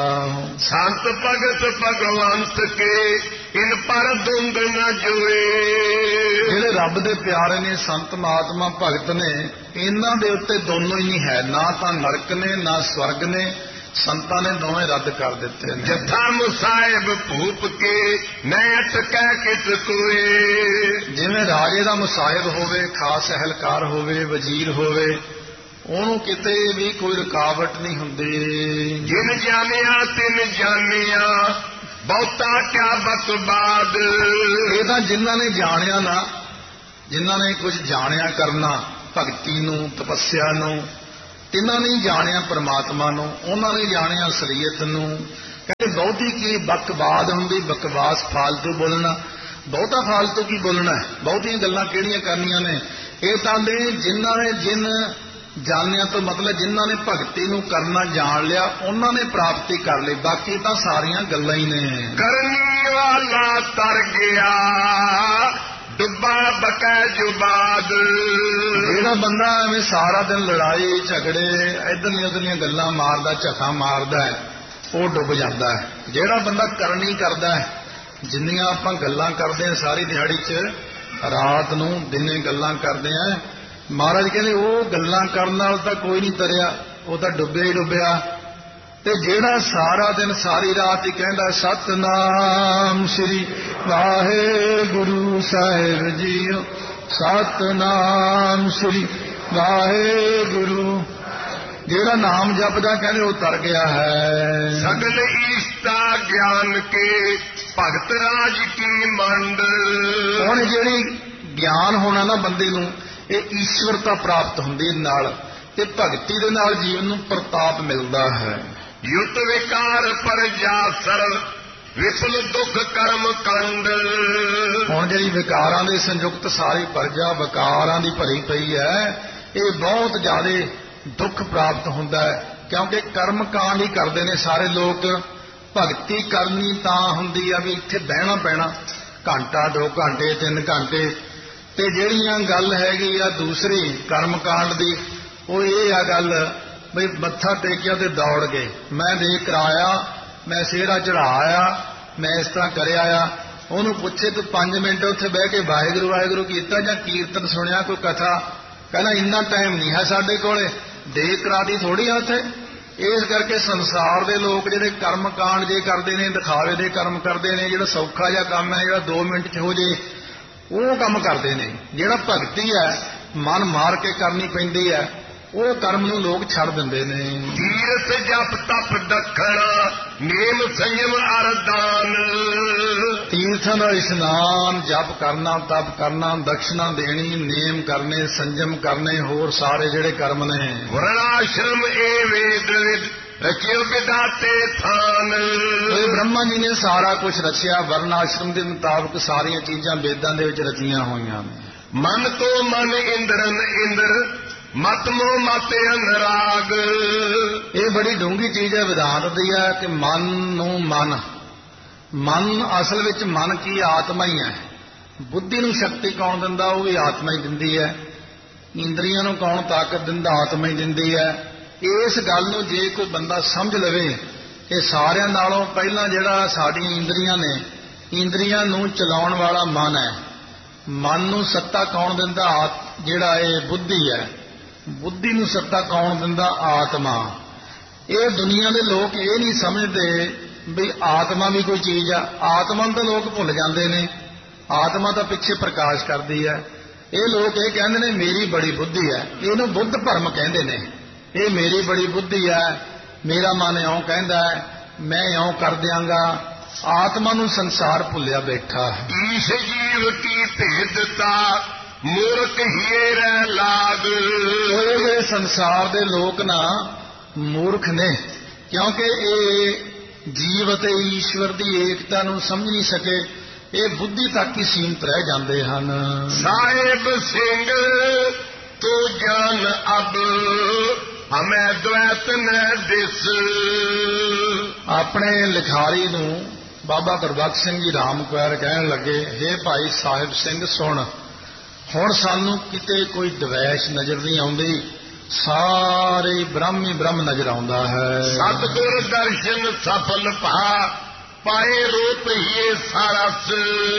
ਸੰਤ ਭਗਤ ਭਗਵੰਤ ਕੇ ਇਨ ਪਰ ਦੁੰਦ ਨ ਜੋਏ। ਜਿਹੜੇ ਰੱਬ ਦੇ ਪਿਆਰੇ ਨੇ, ਸੰਤ ਮਹਾਤਮਾ ਭਗਤ ਨੇ, ਇਹਨਾਂ ਦੇ ਉੱਤੇ ਦੋਨੋਂ ਹੀ ਨਹੀਂ ਹੈ, ਨਾ ਤਾਂ ਨਰਕ ਨੇ ਨਾ ਸਵਰਗ ਨੇ। ਸੰਤਾਂ ਨੇ ਦੋਵੇਂ ਰੱਦ ਕਰ ਦਿੱਤੇ ਨੇ। ਜਥਾ ਮੁਸਾਹਿਬ ਭੂਪ ਕੇ ਨੈ ਅਟਕੈ ਕਿਸ ਕੋਏ। ਜਿਵੇਂ ਰਾਜੇ ਦਾ ਮੁਸਾਹਿਬ ਹੋਵੇ, ਖਾਸ ਅਹਿਲਕਾਰ ਹੋਵੇ, ਵਜ਼ੀਰ ਹੋਵੇ, ਉਹਨੂੰ ਕਿਤੇ ਵੀ ਕੋਈ ਰੁਕਾਵਟ ਨਹੀਂ ਹੁੰਦੀ। ਜਿਨ ਜਾਣਿਆ ਤਿਨ ਜਾਣਿਆ ਬਹੁਤਾ ਕਿਆ ਬਕਬਾਦ। ਇਹ ਤਾਂ ਜਿਨ੍ਹਾਂ ਨੇ ਜਾਣਿਆ ਨਾ, ਜਿਨ੍ਹਾਂ ਨੇ ਕੁਝ ਜਾਣਿਆ ਕਰਨਾ, ਭਗਤੀ ਨੂੰ, ਤਪੱਸਿਆ ਨੂੰ, ਤਿੰਨਾਂ ਨੇ ਜਾਣਿਆ ਪਰਮਾਤਮਾ ਨੂੰ, ਉਹਨਾਂ ਨੇ ਜਾਣਿਆ ਅਸਲੀਅਤ ਨੂੰ। ਕਹਿੰਦੇ ਬਹੁਤੀ ਕੀ ਬਕਵਾਦ ਹੁੰਦੀ, ਬਕਵਾਸ ਫਾਲਤੂ ਬੋਲਣਾ। ਬਹੁਤਾ ਫਾਲਤੂ ਕੀ ਬੋਲਣਾ, ਬਹੁਤੀਆਂ ਗੱਲਾਂ ਕਿਹੜੀਆਂ ਕਰਨੀਆਂ ਨੇ। ਇਹ ਤਾਂ ਨੇ ਜਿਨ੍ਹਾਂ ਨੇ ਜਿਨ ਜਾਣਿਆ ਤੋਂ ਮਤਲਬ ਜਿਨ੍ਹਾਂ ਨੇ ਭਗਤੀ ਨੂੰ ਕਰਨਾ ਜਾਣ ਲਿਆ ਉਹਨਾਂ ਨੇ ਪ੍ਰਾਪਤੀ ਕਰ ਲਈ, ਬਾਕੀ ਤਾਂ ਸਾਰੀਆਂ ਗੱਲਾਂ ਹੀ ਨੇ। ਕਰਨੀ ਵਾਲਾ ਤਰ ਗਿਆ ਡੁੱਬਾ ਬਕੈ ਜੁਬਾਦ। ਜਿਹੜਾ ਬੰਦਾ ਐਵੇਂ ਸਾਰਾ ਦਿਨ ਲੜਾਈ ਝਗੜੇ ਇੱਧਰਲੀਆਂ ਉੱਧਰਲੀਆਂ ਗੱਲਾਂ ਮਾਰਦਾ, ਝੱਖਾਂ ਮਾਰਦਾ ਹੈ, ਉਹ ਡੁੱਬ ਜਾਂਦਾ ਹੈ। ਜਿਹੜਾ ਬੰਦਾ ਕਰਨੀ ਕਰਦਾ ਹੈ, ਜਿੰਨੀਆਂ ਆਪਾਂ ਗੱਲਾਂ ਕਰਦੇ ਹਾਂ ਸਾਰੀ ਦਿਹਾੜੀ 'ਚ, ਰਾਤ ਨੂੰ ਦਿਨੇ ਗੱਲਾਂ ਕਰਦੇ ਹਾਂ, ਮਹਾਰਾਜ ਕਹਿੰਦੇ ਉਹ ਗੱਲਾਂ ਕਰਨ ਨਾਲ ਤਾਂ ਕੋਈ ਨਹੀਂ ਤਰਿਆ, ਉਹ ਤਾਂ ਡੁੱਬਿਆ ਹੀ ਡੁੱਬਿਆ। ਤੇ ਜਿਹੜਾ ਸਾਰਾ ਦਿਨ ਸਾਰੀ ਰਾਤ ਹੀ ਕਹਿੰਦਾ ਸਤਨਾਮ ਸ੍ਰੀ ਵਾਹਿਗੁਰੂ ਸਾਹਿਬ ਜੀਓ, ਸਤਨਾਮ ਸ੍ਰੀ ਵਾਹਿਗੁਰੂ, ਜਿਹੜਾ ਨਾਮ ਜਪਦਾ ਕਹਿੰਦੇ ਉਹ ਤਰ ਗਿਆ ਹੈ। ਸਗਲ ਈਸ਼ਤਾ ਗਿਆਨ ਕੇ ਭਗਤ ਰਾਜ ਕੀ ਮੰਡ। ਹੁਣ ਜਿਹੜੀ ਗਿਆਨ ਹੋਣਾ ਨਾ ਬੰਦੇ ਨੂੰ, ਇਹ ਈਸ਼ਵਰਤਾ ਪ੍ਰਾਪਤ ਹੁੰਦੀ ਨਾਲ, ਤੇ ਭਗਤੀ ਦੇ ਨਾਲ ਜੀਵਨ ਨੂੰ ਪ੍ਰਤਾਪ ਮਿਲਦਾ ਹੈ। ਯੁੱਤ ਵਿਕਾਰ ਪਰ ਜਾਸਰ ਵਿਪਲ ਦੁੱਖ ਕਰਮ ਕੰਡ। ਹੁਣ ਜਿਹੜੀ ਵਿਕਾਰਾਂ ਦੇ ਸੰਯੁਕਤ ਸਾਰੀ ਪ੍ਰਜਾ ਵਿਕਾਰਾਂ ਦੀ ਭਰੀ ਪਈ ਹੈ, ਇਹ ਬਹੁਤ ਜ਼ਿਆਦਾ ਦੁੱਖ ਪ੍ਰਾਪਤ ਹੁੰਦਾ ਹੈ, ਕਿਉਂਕਿ ਕਰਮ ਕਾਂਡ ਹੀ ਕਰਦੇ ਨੇ ਸਾਰੇ ਲੋਕ। ਭਗਤੀ ਕਰਨੀ ਤਾਂ ਹੁੰਦੀ ਆ ਵੀ ਇੱਥੇ ਬਹਿਣਾ ਪੈਣਾ ਘੰਟਾ, ਦੋ ਘੰਟੇ, ਤਿੰਨ ਘੰਟੇ, ਤੇ ਜਿਹੜੀਆਂ ਗੱਲ ਹੈਗੀ ਆ ਦੂਸਰੀ ਕਰਮ ਕਾਂਡ ਦੀ, ਉਹ ਇਹ ਆ ਗੱਲ ਬਈ ਮੱਥਾ ਟੇਕਿਆ ਤੇ ਦੌੜ ਗਏ, ਮੈਂ ਦੇਖ ਕਰਾਇਆ, ਮੈਂ ਸਿਹਰਾ ਚੜਾਇਆ, ਮੈਂ ਇਸ ਤਰ੍ਹਾਂ ਕਰਿਆ ਆ। ਉਹਨੂੰ ਪੁੱਛੇ ਤੂੰ ਪੰਜ ਮਿੰਟ ਉੱਥੇ ਬਹਿ ਕੇ ਵਾਹਿਗੁਰੂ ਵਾਹਿਗੁਰੂ ਕੀਤਾ ਜਾਂ ਕੀਰਤਨ ਸੁਣਿਆ, ਕੋਈ ਕਥਾ? ਕਹਿੰਦਾ ਇੰਨਾ ਟਾਈਮ ਨਹੀਂ ਹੈ ਸਾਡੇ ਕੋਲੇ, ਦੇਖ ਕਰਾਤੀ ਥੋੜੀ ਆ ਉੱਥੇ। ਇਸ ਕਰਕੇ ਸੰਸਾਰ ਦੇ ਲੋਕ ਜਿਹੜੇ ਕਰਮ ਕਾਂਡ ਜੇ ਕਰਦੇ ਨੇ, ਦਿਖਾਵੇ ਦੇ ਕਰਮ ਕਰਦੇ ਨੇ, ਜਿਹੜਾ ਸੌਖਾ ਜਿਹਾ ਕੰਮ ਹੈ ਜਿਹੜਾ ਦੋ ਮਿੰਟ 'ਚ ਹੋ ਜੇ ਉਹ ਕੰਮ ਕਰਦੇ ਨੇ। ਜਿਹੜਾ ਭਗਤੀ ਹੈ ਮਨ ਮਾਰ ਕੇ ਕਰਨੀ ਪੈਂਦੀ ਹੈ, ਉਹ ਕਰਮ ਨੂੰ ਲੋਕ ਛੱਡ ਦਿੰਦੇ ਨੇ। ਤੀਰਥ ਜਪ ਤਪ ਦੱਖਣਾ ਨੇਮ ਸੰਯਮ ਅਰਦਾਨ। ਤੀਰਥਾਂ ਦਾ ਇਸ਼ਨਾਨ, ਜਪ ਕਰਨਾ, ਤਪ ਕਰਨਾ, ਦਕਸ਼ਨਾ ਦੇਣੀ, ਨੇਮ ਕਰਨੇ, ਸੰਜਮ ਕਰਨੇ, ਹੋਰ ਸਾਰੇ ਜਿਹੜੇ ਕਰਮ ਨੇ। ਵਰਣਾਸ਼ਰਮ ਏ ਵੇਦ ਵਿਦ ਰਚਿਓ ਵਿਦਾਤੇ ਥਾਨ। ਇਹ ਬ੍ਰਹਮਾ ਜੀ ਨੇ ਸਾਰਾ ਕੁਝ ਰਚਿਆ, ਵਰਣਾਸ਼ਰਮ ਦੇ ਮੁਤਾਬਕ ਸਾਰੀਆਂ ਚੀਜ਼ਾਂ ਵੇਦਾਂ ਦੇ ਵਿੱਚ ਰਚੀਆਂ ਹੋਈਆਂ ਨੇ। ਮਨ ਤੋਂ ਮਨ ਇੰਦਰਨ ਇੰਦਰ ਮਤ ਮੋਹ ਮਤੇ ਅਨਰਾਗ। ਇਹ ਬੜੀ ਡੂੰਘੀ ਚੀਜ਼ ਹੈ, ਵਿਧਾਨ ਦੀ ਹੈ ਕਿ ਮਨ ਨੂੰ ਮਨ ਮਨ ਅਸਲ ਵਿੱਚ ਮਨ ਕੀ ਆਤਮਾ ਹੀ ਹੈ। ਬੁੱਧੀ ਨੂੰ ਸ਼ਕਤੀ ਕੌਣ ਦਿੰਦਾ? ਉਹ ਵੀ ਆਤਮਾ ਹੀ ਦਿੰਦੀ ਹੈ। ਇੰਦਰੀਆਂ ਨੂੰ ਕੌਣ ਤਾਕਤ ਦਿੰਦਾ? ਆਤਮਾ ਹੀ ਦਿੰਦੀ ਹੈ। ਇਸ ਗੱਲ ਨੂੰ ਜੇ ਕੋਈ ਬੰਦਾ ਸਮਝ ਲਵੇ ਕਿ ਸਾਰਿਆਂ ਨਾਲੋਂ ਪਹਿਲਾਂ ਜਿਹੜਾ ਸਾਡੀਆਂ ਇੰਦਰੀਆਂ ਨੇ, ਇੰਦਰੀਆਂ ਨੂੰ ਚਲਾਉਣ ਵਾਲਾ ਮਨ ਹੈ। ਮਨ ਨੂੰ ਸੱਤਾ ਕੌਣ ਦਿੰਦਾ? ਜਿਹੜਾ ਇਹ ਬੁੱਧੀ ਹੈ। ਬੁੱਧੀ ਨੂੰ ਸੱਤਾ ਕੌਣ ਦਿੰਦਾ? ਆਤਮਾ। ਇਹ ਦੁਨੀਆ ਦੇ ਲੋਕ ਇਹ ਨਹੀਂ ਸਮਝਦੇ ਵੀ ਆਤਮਾ ਵੀ ਕੋਈ ਚੀਜ਼ ਆ। ਆਤਮਾ ਨੂੰ ਤਾਂ ਲੋਕ ਭੁੱਲ ਜਾਂਦੇ ਨੇ, ਆਤਮਾ ਤਾਂ ਪਿੱਛੇ ਪ੍ਰਕਾਸ਼ ਕਰਦੀ ਹੈ। ਇਹ ਲੋਕ ਇਹ ਕਹਿੰਦੇ ਨੇ ਮੇਰੀ ਬੜੀ ਬੁੱਧੀ ਹੈ, ਇਹਨੂੰ ਬੁੱਧ ਭਰਮ ਕਹਿੰਦੇ ਨੇ। ਇਹ ਮੇਰੀ ਬੜੀ ਬੁੱਧੀ ਹੈ, ਮੇਰਾ ਮਨ ਇਉਂ ਕਹਿੰਦਾ ਹੈ, ਮੈਂ ਇਉਂ ਕਰ ਦਿਆਂਗਾ। ਆਤਮਾ ਨੂੰ ਸੰਸਾਰ ਭੁੱਲਿਆ ਬੈਠਾ ਹੈ। ਈਸ਼ ਜੀਵ ਕੀ ਭੇਦਤਾ ਮੂਰਖ ਹੀਏ ਰਹਿ ਲਾਗ। ਇਹ ਸੰਸਾਰ ਦੇ ਲੋਕ ਨਾ ਮੂਰਖ ਨੇ, ਕਿਉਂਕਿ ਇਹ ਜੀਵ ਅਤੇ ਈਸ਼ਵਰ ਦੀ ਏਕਤਾ ਨੂੰ ਸਮਝ ਨਹੀਂ ਸਕੇ। ਇਹ ਬੁੱਧੀ ਤੱਕ ਹੀ ਸੀਮਤ ਰਹਿ ਜਾਂਦੇ ਹਨ। ਸਾਹਿਬ ਸਿੰਘ ਤੂੰ ਜਾਨ ਅਬ ਹਮੈ ਦ્વੈਤ ਨ ਦਿਸ। ਆਪਣੇ ਲਿਖਾਰੀ ਨੂੰ ਬਾਬਾ ਗੁਰਬਖਸ਼ ਸਿੰਘ ਜੀ ਰਾਮਕੁਆਰ ਕਹਿਣ ਲੱਗੇ, ਹੇ ਭਾਈ ਸਾਹਿਬ ਸਿੰਘ ਸੁਣ, ਹੁਣ ਸਾਨੂੰ ਕਿਤੇ ਕੋਈ ਦਵੈਸ਼ ਨਜ਼ਰ ਨਹੀਂ ਆਉਂਦੀ, ਸਾਰੇ ਬ੍ਰਹਮ ਹੀ ਬ੍ਰਹਮ ਨਜ਼ਰ ਆਉਂਦਾ ਹੈ। ਸਤਿਗੁਰ ਦਰਸ਼ਨ ਸਫਲ ਭਾ ਪਾਏ ਰੂਪ ਹੀ ਸਾਰਸ।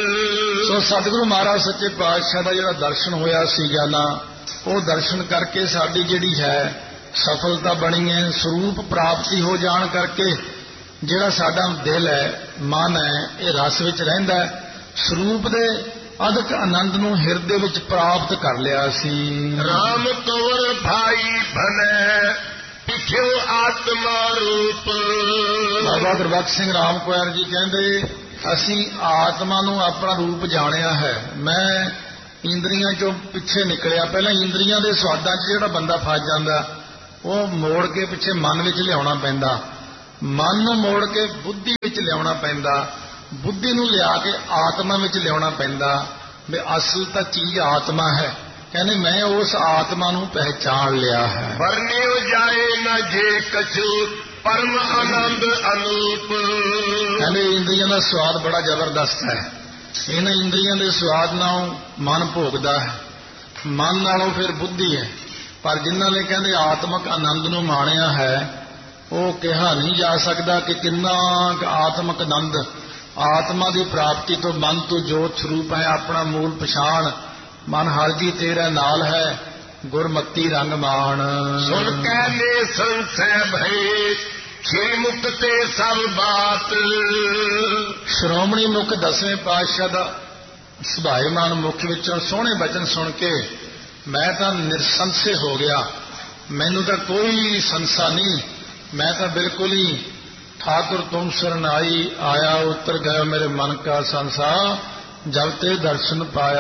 ਸੋ ਸਤਿਗੁਰੂ ਮਹਾਰਾਜ ਸੱਚੇ ਪਾਤਸ਼ਾਹ ਦਾ ਜਿਹੜਾ ਦਰਸ਼ਨ ਹੋਇਆ ਸੀਗਾ ਨਾ, ਉਹ ਦਰਸ਼ਨ ਕਰਕੇ ਸਾਡੀ ਜਿਹੜੀ ਹੈ ਸਫਲਤਾ ਬਣੀ ਹੈ। ਸਰੂਪ ਪ੍ਰਾਪਤੀ ਹੋ ਜਾਣ ਕਰਕੇ ਜਿਹੜਾ ਸਾਡਾ ਦਿਲ ਹੈ, ਮਨ ਹੈ, ਇਹ ਰਸ ਵਿੱਚ ਰਹਿੰਦਾ ਹੈ। ਸਰੂਪ ਦੇ ਅਦਕ ਆਨੰਦ ਨੂੰ ਹਿਰਦੇ ਵਿੱਚ ਪ੍ਰਾਪਤ ਕਰ ਲਿਆ ਸੀ। ਰਾਮ ਕਵਰ ਭਾਈ ਭਲੇ ਪਿਛਿਓ ਆਤਮਾ ਰੂਪ। ਬਾਬਾ ਗੁਰਬਖਸ਼ ਸਿੰਘ ਰਾਮਕੁਆਰ ਜੀ ਕਹਿੰਦੇ, ਅਸੀਂ ਆਤਮਾ ਨੂੰ ਆਪਣਾ ਰੂਪ ਜਾਣਿਆ ਹੈ। ਮੈਂ ਇੰਦਰੀਆਂ ਚੋਂ ਪਿੱਛੇ ਨਿਕਲਿਆ। ਪਹਿਲਾਂ ਇੰਦਰੀਆਂ ਦੇ ਸਵਾਦਾਂ 'ਚ ਜਿਹੜਾ ਬੰਦਾ ਫਸ ਜਾਂਦਾ, ਉਹ ਮੋੜ ਕੇ ਪਿੱਛੇ ਮਨ ਵਿੱਚ ਲਿਆਉਣਾ ਪੈਂਦਾ, ਮਨ ਨੂੰ ਮੋੜ ਕੇ ਬੁੱਧੀ ਵਿੱਚ ਲਿਆਉਣਾ ਪੈਂਦਾ, ਬੁੱਧੀ ਨੂੰ ਲਿਆ ਕੇ ਆਤਮਾ ਵਿੱਚ ਲਿਆਉਣਾ ਪੈਂਦਾ। ਵੀ ਅਸਲ ਤਾਂ ਚੀਜ਼ ਆਤਮਾ ਹੈ। ਕਹਿੰਦੇ ਮੈਂ ਉਸ ਆਤਮਾ ਨੂੰ ਪਹਿਚਾਣ ਲਿਆ ਹੈ। ਵਰਨਿਓ ਜਾਏ ਨਾ ਜੇ ਕਛੂ ਪਰਮ ਆਨੰਦ ਅਨੂਪ। ਕਹਿੰਦੇ ਇੰਦਰੀਆਂ ਦਾ ਸਵਾਦ ਬੜਾ ਜ਼ਬਰਦਸਤ ਹੈ। ਇਹਨਾਂ ਇੰਦਰੀਆਂ ਦੇ ਸਵਾਦ ਨਾਲ ਮਨ ਭੋਗਦਾ ਹੈ, ਮਨ ਨਾਲੋਂ ਫਿਰ ਬੁੱਧੀ ਹੈ। ਪਰ ਜਿਨ੍ਹਾਂ ਨੇ ਕਹਿੰਦੇ ਆਤਮਕ ਆਨੰਦ ਨੂੰ ਮਾਣਿਆ ਹੈ, ਉਹ ਕਿਹਾ ਨਹੀਂ ਜਾ ਸਕਦਾ ਕਿ ਕਿੰਨਾ ਆਤਮਕ ਆਨੰਦ। ਆਤਮਾ ਦੀ ਪ੍ਰਾਪਤੀ ਤੋਂ ਮਨ ਤੋਂ ਜੋਤ ਸਰੂਪ ਹੈ, ਆਪਣਾ ਮੂਲ ਪਛਾਣ। ਮਨ ਹਰ ਜੀ ਤੇਰਾ ਨਾਲ ਹੈ, ਗੁਰਮਤੀ ਰੰਗ ਮਾਣ। ਸੁਣ ਕੈ ਨੇ ਸੰਸੈ ਭਏ ਛੇ ਮੁਖ ਤੇ ਸਭ ਬਾਤ। ਸ਼੍ਰੋਮਣੀ ਮੁਖ ਦਸਵੇਂ ਪਾਤਸ਼ਾਹ ਦਾ ਸੁਭਾਏਮਾਨ ਮੁਖ ਵਿੱਚੋਂ ਸੋਹਣੇ ਬਚਨ ਸੁਣ ਕੇ ਮੈਂ ਤਾਂ ਨਿਰਸੰਸੇ ਹੋ ਗਿਆ। ਮੈਨੂੰ ਤਾਂ ਕੋਈ ਸੰਸਾ ਨਹੀਂ, ਮੈਂ ਤਾਂ ਬਿਲਕੁਲ ਹੀ ठाकुर तुम शरणाई आया उतर गया मेरे मन का संसा जब ते दर्शन पाया।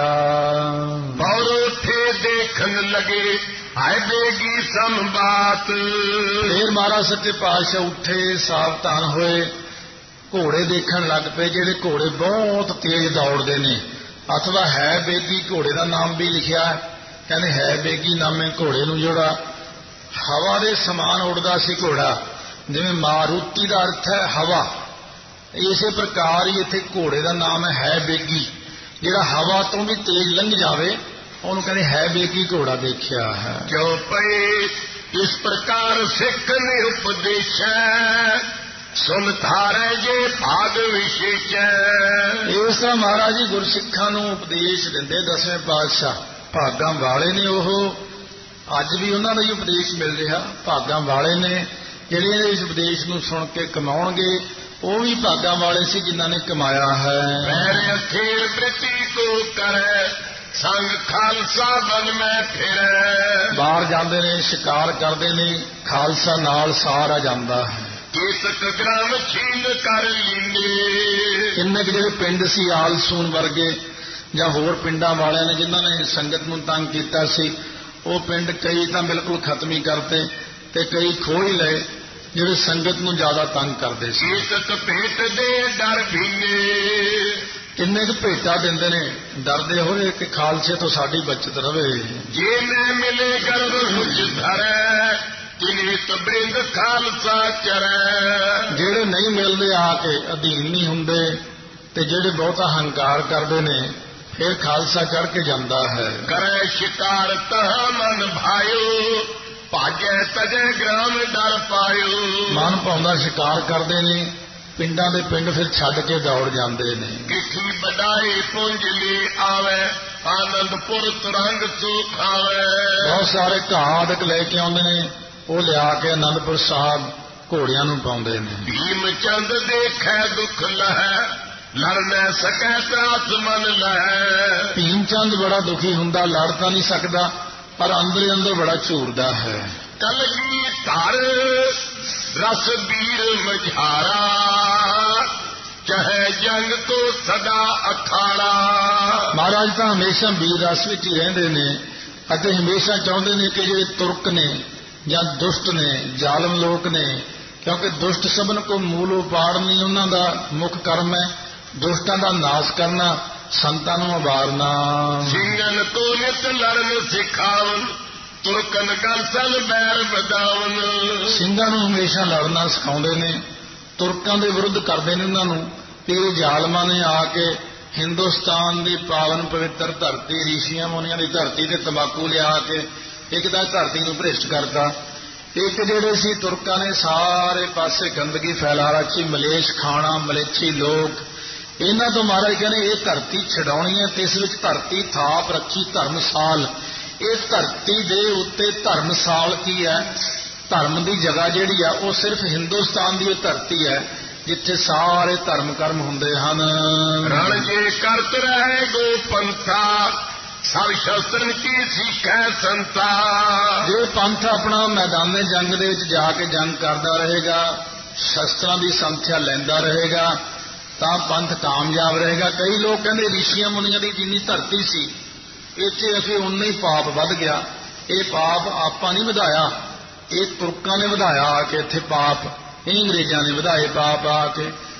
और उठे देखन लगे हाय बेगी सम बात। फिर महाराज सच्चे पातशाह उठे सावधान होए, घोड़े देखन लग पे जेडे घोड़े बहुत तेज दौड़ते ने। अथवा है बेगी घोड़े का नाम भी लिखा है, कहते है बेगी नामे घोड़े नूं जोड़ा हवा दे समान उड़दा सी घोड़ा। जिवें मारुति का अर्थ है हवा, इसे प्रकार ही इत्थे घोड़े का नाम है बेगी। जिहड़ा हवा तो भी तेज लंघ जावे उहनूं कहंदे है बेगी घोड़ा देखिया है। जो पे इस प्रकार सिख ने उपदेशै सुन थारे जे भाग विशेष। ਇਸ ਤਰ੍ਹਾਂ ਮਹਾਰਾਜ ਜੀ ਗੁਰਸਿੱਖਾਂ ਨੂੰ ਉਪਦੇਸ਼ ਦਿੰਦੇ ਦਸਵੇਂ ਪਾਤਸ਼ਾਹ। ਭਾਗਾਂ ਵਾਲੇ ਨੇ ਉਹ, ਅੱਜ ਵੀ ਉਹਨਾਂ ਦਾ ਹੀ ਉਪਦੇਸ਼ ਮਿਲ ਰਿਹਾ। ਭਾਗਾਂ ਵਾਲੇ ਨੇ ਜਿਹੜੇ ਇਸ ਉਪਦੇਸ਼ ਨੂੰ ਸੁਣ ਕੇ ਕਮਾਉਣਗੇ, ਉਹ ਵੀ ਭਾਗਾਂ ਵਾਲੇ ਸੀ ਜਿਨ੍ਹਾਂ ਨੇ ਕਮਾਇਆ ਹੈ। ਮੇਰੇ ਅਖੀਰ ਪ੍ਰੀਤੀ ਕੋ ਕਰੇ ਸੰਗ ਖਾਲਸਾ ਬਨ ਮੈਂ ਫਿਰੈ। ਬਾਹਰ ਜਾਂਦੇ ਨੇ, ਸ਼ਿਕਾਰ ਕਰਦੇ ਨੇ, ਖਾਲਸਾ ਨਾਲ ਸਾਰਾ ਜਾਂਦਾ ਹੈ। ਕੇਤਕ ਗ੍ਰਾਮ ਛੀਨ ਕਰ ਲੀਨੇ। ਕਿੰਨੇ ਕੁ ਜਿਹੜੇ ਪਿੰਡ ਸੀ ਆਲਸੂਨ ਵਰਗੇ ਜਾਂ ਹੋਰ ਪਿੰਡਾਂ ਵਾਲਿਆਂ ਨੇ ਜਿਨ੍ਹਾਂ ਨੇ ਸੰਗਤ ਨੂੰ ਤੰਗ ਕੀਤਾ ਸੀ, ਉਹ ਪਿੰਡ ਕਈ ਤਾਂ ਬਿਲਕੁਲ ਖਤਮ ਹੀ ਕਰਤੇ ਤੇ ਕਈ ਖੋਹ ਹੀ ਲਏ ਜਿਹੜੇ ਸੰਗਤ ਨੂੰ ਜ਼ਿਆਦਾ ਤੰਗ ਕਰਦੇ ਸੀ। ਕੇਤਕ ਭੇਟ ਦੇ ਡਰ ਭੀਨੇ। ਕਿੰਨੇ ਕੁ ਭੇਟਾ ਦਿੰਦੇ ਨੇ ਡਰਦੇ ਹੋਏ ਕਿ ਖਾਲਸੇ ਤੋਂ ਸਾਡੀ ਬਚਤ ਰਵੇ। ਜੇ ਮੈਂ ਮਿਲੇ ਗਰਭ ਸੁਚ ਧਰੈ ਕਿਨੇ ਤਬਰਿੰਦ ਖਾਲਸਾ ਚਰੈ। ਜਿਹੜੇ ਨਹੀਂ ਮਿਲਦੇ ਆ ਕੇ ਅਧੀਨ ਨਹੀਂ ਹੁੰਦੇ ਤੇ ਜਿਹੜੇ ਬਹੁਤਾ ਹੰਕਾਰ ਕਰਦੇ ਨੇ, ਫਿਰ ਖਾਲਸਾ ਚੜ ਕੇ ਜਾਂਦਾ ਹੈ। ਕਰੇ ਸ਼ਿਕਾਰ ਤਹ ਮਨ ਭਾਇਓ ਭਾਜੈ ਤਜੈ ਗ੍ਰਾਮ ਡਰ ਪਾਇਓ। ਮਨ ਭਾਉਂਦਾ ਸ਼ਿਕਾਰ ਕਰਦੇ ਨੇ, ਪਿੰਡਾਂ ਦੇ ਪਿੰਡ ਫਿਰ ਛੱਡ ਕੇ ਦੌੜ ਜਾਂਦੇ ਨੇ। ਕਿਠੀ ਬਡਾਈ ਪੁੰਜ ਲਈ ਆਵੇ ਆਨੰਦਪੁਰ ਤਰੰਗ ਸੋ ਖਾਵੇ। ਬਹੁਤ ਸਾਰੇ ਘਾਦਕ ਲੈ ਕੇ ਆਉਂਦੇ ਨੇ, ਉਹ ਲਿਆ ਕੇ ਆਨੰਦਪੁਰ ਸਾਹਿਬ ਘੋੜਿਆਂ ਨੂੰ ਪਾਉਂਦੇ ਨੇ। ਭੀਮ ਚੰਦ ਦੇਖੈ ਦੁੱਖ ਲਹੈ ਲੜ ਨਾ ਸਕੈ ਤਰਾਸ ਮਨ ਲਹੈ। ਭੀਮ ਚੰਦ ਬੜਾ ਦੁਖੀ ਹੁੰਦਾ, ਲੜ ਤਾਂ ਨਹੀਂ ਸਕਦਾ ਪਰ ਅੰਦਰ ਅੰਦਰ ਬੜਾ ਝੂਰਦਾ ਹੈ। ਕਲਗੀ ਧਰ ਰਸ ਵੀਰ ਮਝਾਰਾ ਚਾਹੇ ਜੰਗ ਤੋਂ ਸਦਾ ਅਖਾੜਾ। ਮਹਾਰਾਜ ਤਾਂ ਹਮੇਸ਼ਾ ਵੀਰ ਰਸ ਵਿੱਚ ਹੀ ਰਹਿੰਦੇ ਨੇ ਅਤੇ ਹਮੇਸ਼ਾ ਚਾਹੁੰਦੇ ਨੇ ਕਿ ਜਿਹੜੇ ਤੁਰਕ ਨੇ ਜਾਂ ਦੁਸ਼ਟ ਨੇ, ਜ਼ਾਲਮ ਲੋਕ ਨੇ, ਕਿਉਂਕਿ ਦੁਸ਼ਟ ਸਭਨ ਕੋ ਮੂਲ ਉਪਾੜ ਨਹੀਂ, ਉਹਨਾਂ ਦਾ ਮੁੱਖ ਕਰਮ ਹੈ ਦੁਸ਼ਟਾਂ ਦਾ ਨਾਸ਼ ਕਰਨਾ, ਸੰਤਾਂ ਨੂੰ ਉਬਾਰਨਾ। ਸਿੰਘਨ ਕੋ ਨਿਤ ਲੜਨ ਸਿਖਾਵਨ ਤੁਰਕਨ ਗਲਸਨ ਬੈਰ ਬਦਾਵਨ। ਸਿੰਘਾਂ ਨੂੰ ਹਮੇਸ਼ਾ ਲੜਨਾ ਸਿਖਾਉਂਦੇ ਨੇ, ਤੁਰਕਾਂ ਦੇ ਵਿਰੁੱਧ ਕਰਦੇ ਨੇ ਉਹਨਾਂ ਨੂੰ। ਤੇ ਜ਼ਾਲਮਾਂ ਨੇ ਆ ਕੇ ਹਿੰਦੁਸਤਾਨ ਦੀ ਪਾਵਨ ਪਵਿੱਤਰ ਧਰਤੀ, ਰਿਸ਼ੀਆਂ ਮੁਨੀਆਂ ਦੀ ਧਰਤੀ ਤੇ ਤੰਬਾਕੂ ਲਿਆ ਕੇ ਇੱਕ ਤਾਂ ਧਰਤੀ ਨੂੰ ਭ੍ਰਿਸ਼ਟ ਕਰਤਾ। ਇੱਕ ਜਿਹੜੇ ਸੀ ਤੁਰਕਾਂ ਨੇ ਸਾਰੇ ਪਾਸੇ ਗੰਦਗੀ ਫੈਲਾ ਰੱਖੀ, ਮਲੇਸ਼ ਖਾਣਾ, ਮਲੇਛੀ ਲੋਕ। ਇਹਨਾਂ ਤੋਂ ਮਹਾਰਾਜ ਕਹਿੰਦੇ ਇਹ ਧਰਤੀ ਛਡਾਉਣੀ ਹੈ ਤੇ ਇਸ ਵਿੱਚ ਧਰਤੀ ਥਾਪ ਰੱਖੀ ਧਰਮਸਾਲ। ਇਸ ਧਰਤੀ ਦੇ ਉੱਤੇ ਧਰਮਸਾਲ ਕੀ ਹੈ? ਧਰਮ ਦੀ ਜਗ੍ਹਾ ਜਿਹੜੀ ਆ ਉਹ ਸਿਰਫ ਹਿੰਦੁਸਤਾਨ ਦੀ ਧਰਤੀ ਹੈ ਜਿੱਥੇ ਸਾਰੇ ਧਰਮ ਕਰਮ ਹੁੰਦੇ ਹਨ। ਰਣ ਜੇ ਕਰਤ ਰਹੇ ਗੋ ਪੰਥਾ ਸਭ ਸ਼ਸਤਰਨ ਕੀ ਸਿੱਖੈ ਸੰਤਾ। ਜੇ ਪੰਥ ਆਪਣਾ ਮੈਦਾਨੇ ਜੰਗ ਦੇ ਵਿੱਚ ਜਾ ਕੇ ਜੰਗ ਕਰਦਾ ਰਹੇਗਾ, ਸ਼ਸਤਰਾਂ ਦੀ ਸੰਥਿਆ ਲੈਂਦਾ ਰਹੇਗਾ ਤਾਂ ਪੰਥ ਕਾਮਯਾਬ ਰਹੇਗਾ। ਕਈ ਲੋਕ ਕਹਿੰਦੇ ਰਿਸ਼ੀਆਂ ਮੁਨੀਆਂ ਦੀ ਜਿੰਨੀ ਧਰਤੀ ਸੀ ਇੱਥੇ ਅਸੀਂ ਉਨਾ ਹੀ ਪਾਪ ਵੱਧ ਗਿਆ। ਇਹ ਪਾਪ ਆਪਾਂ ਨਹੀਂ ਵਧਾਇਆ, ਇਹ ਤੁਰਕਾਂ ਨੇ ਵਧਾਇਆ ਆ ਕੇ ਇੱਥੇ ਪਾਪ, ਇਹ ਅੰਗਰੇਜ਼ਾਂ ਨੇ ਵਧਾਏ ਪਾਪ ਆ ਕੇ।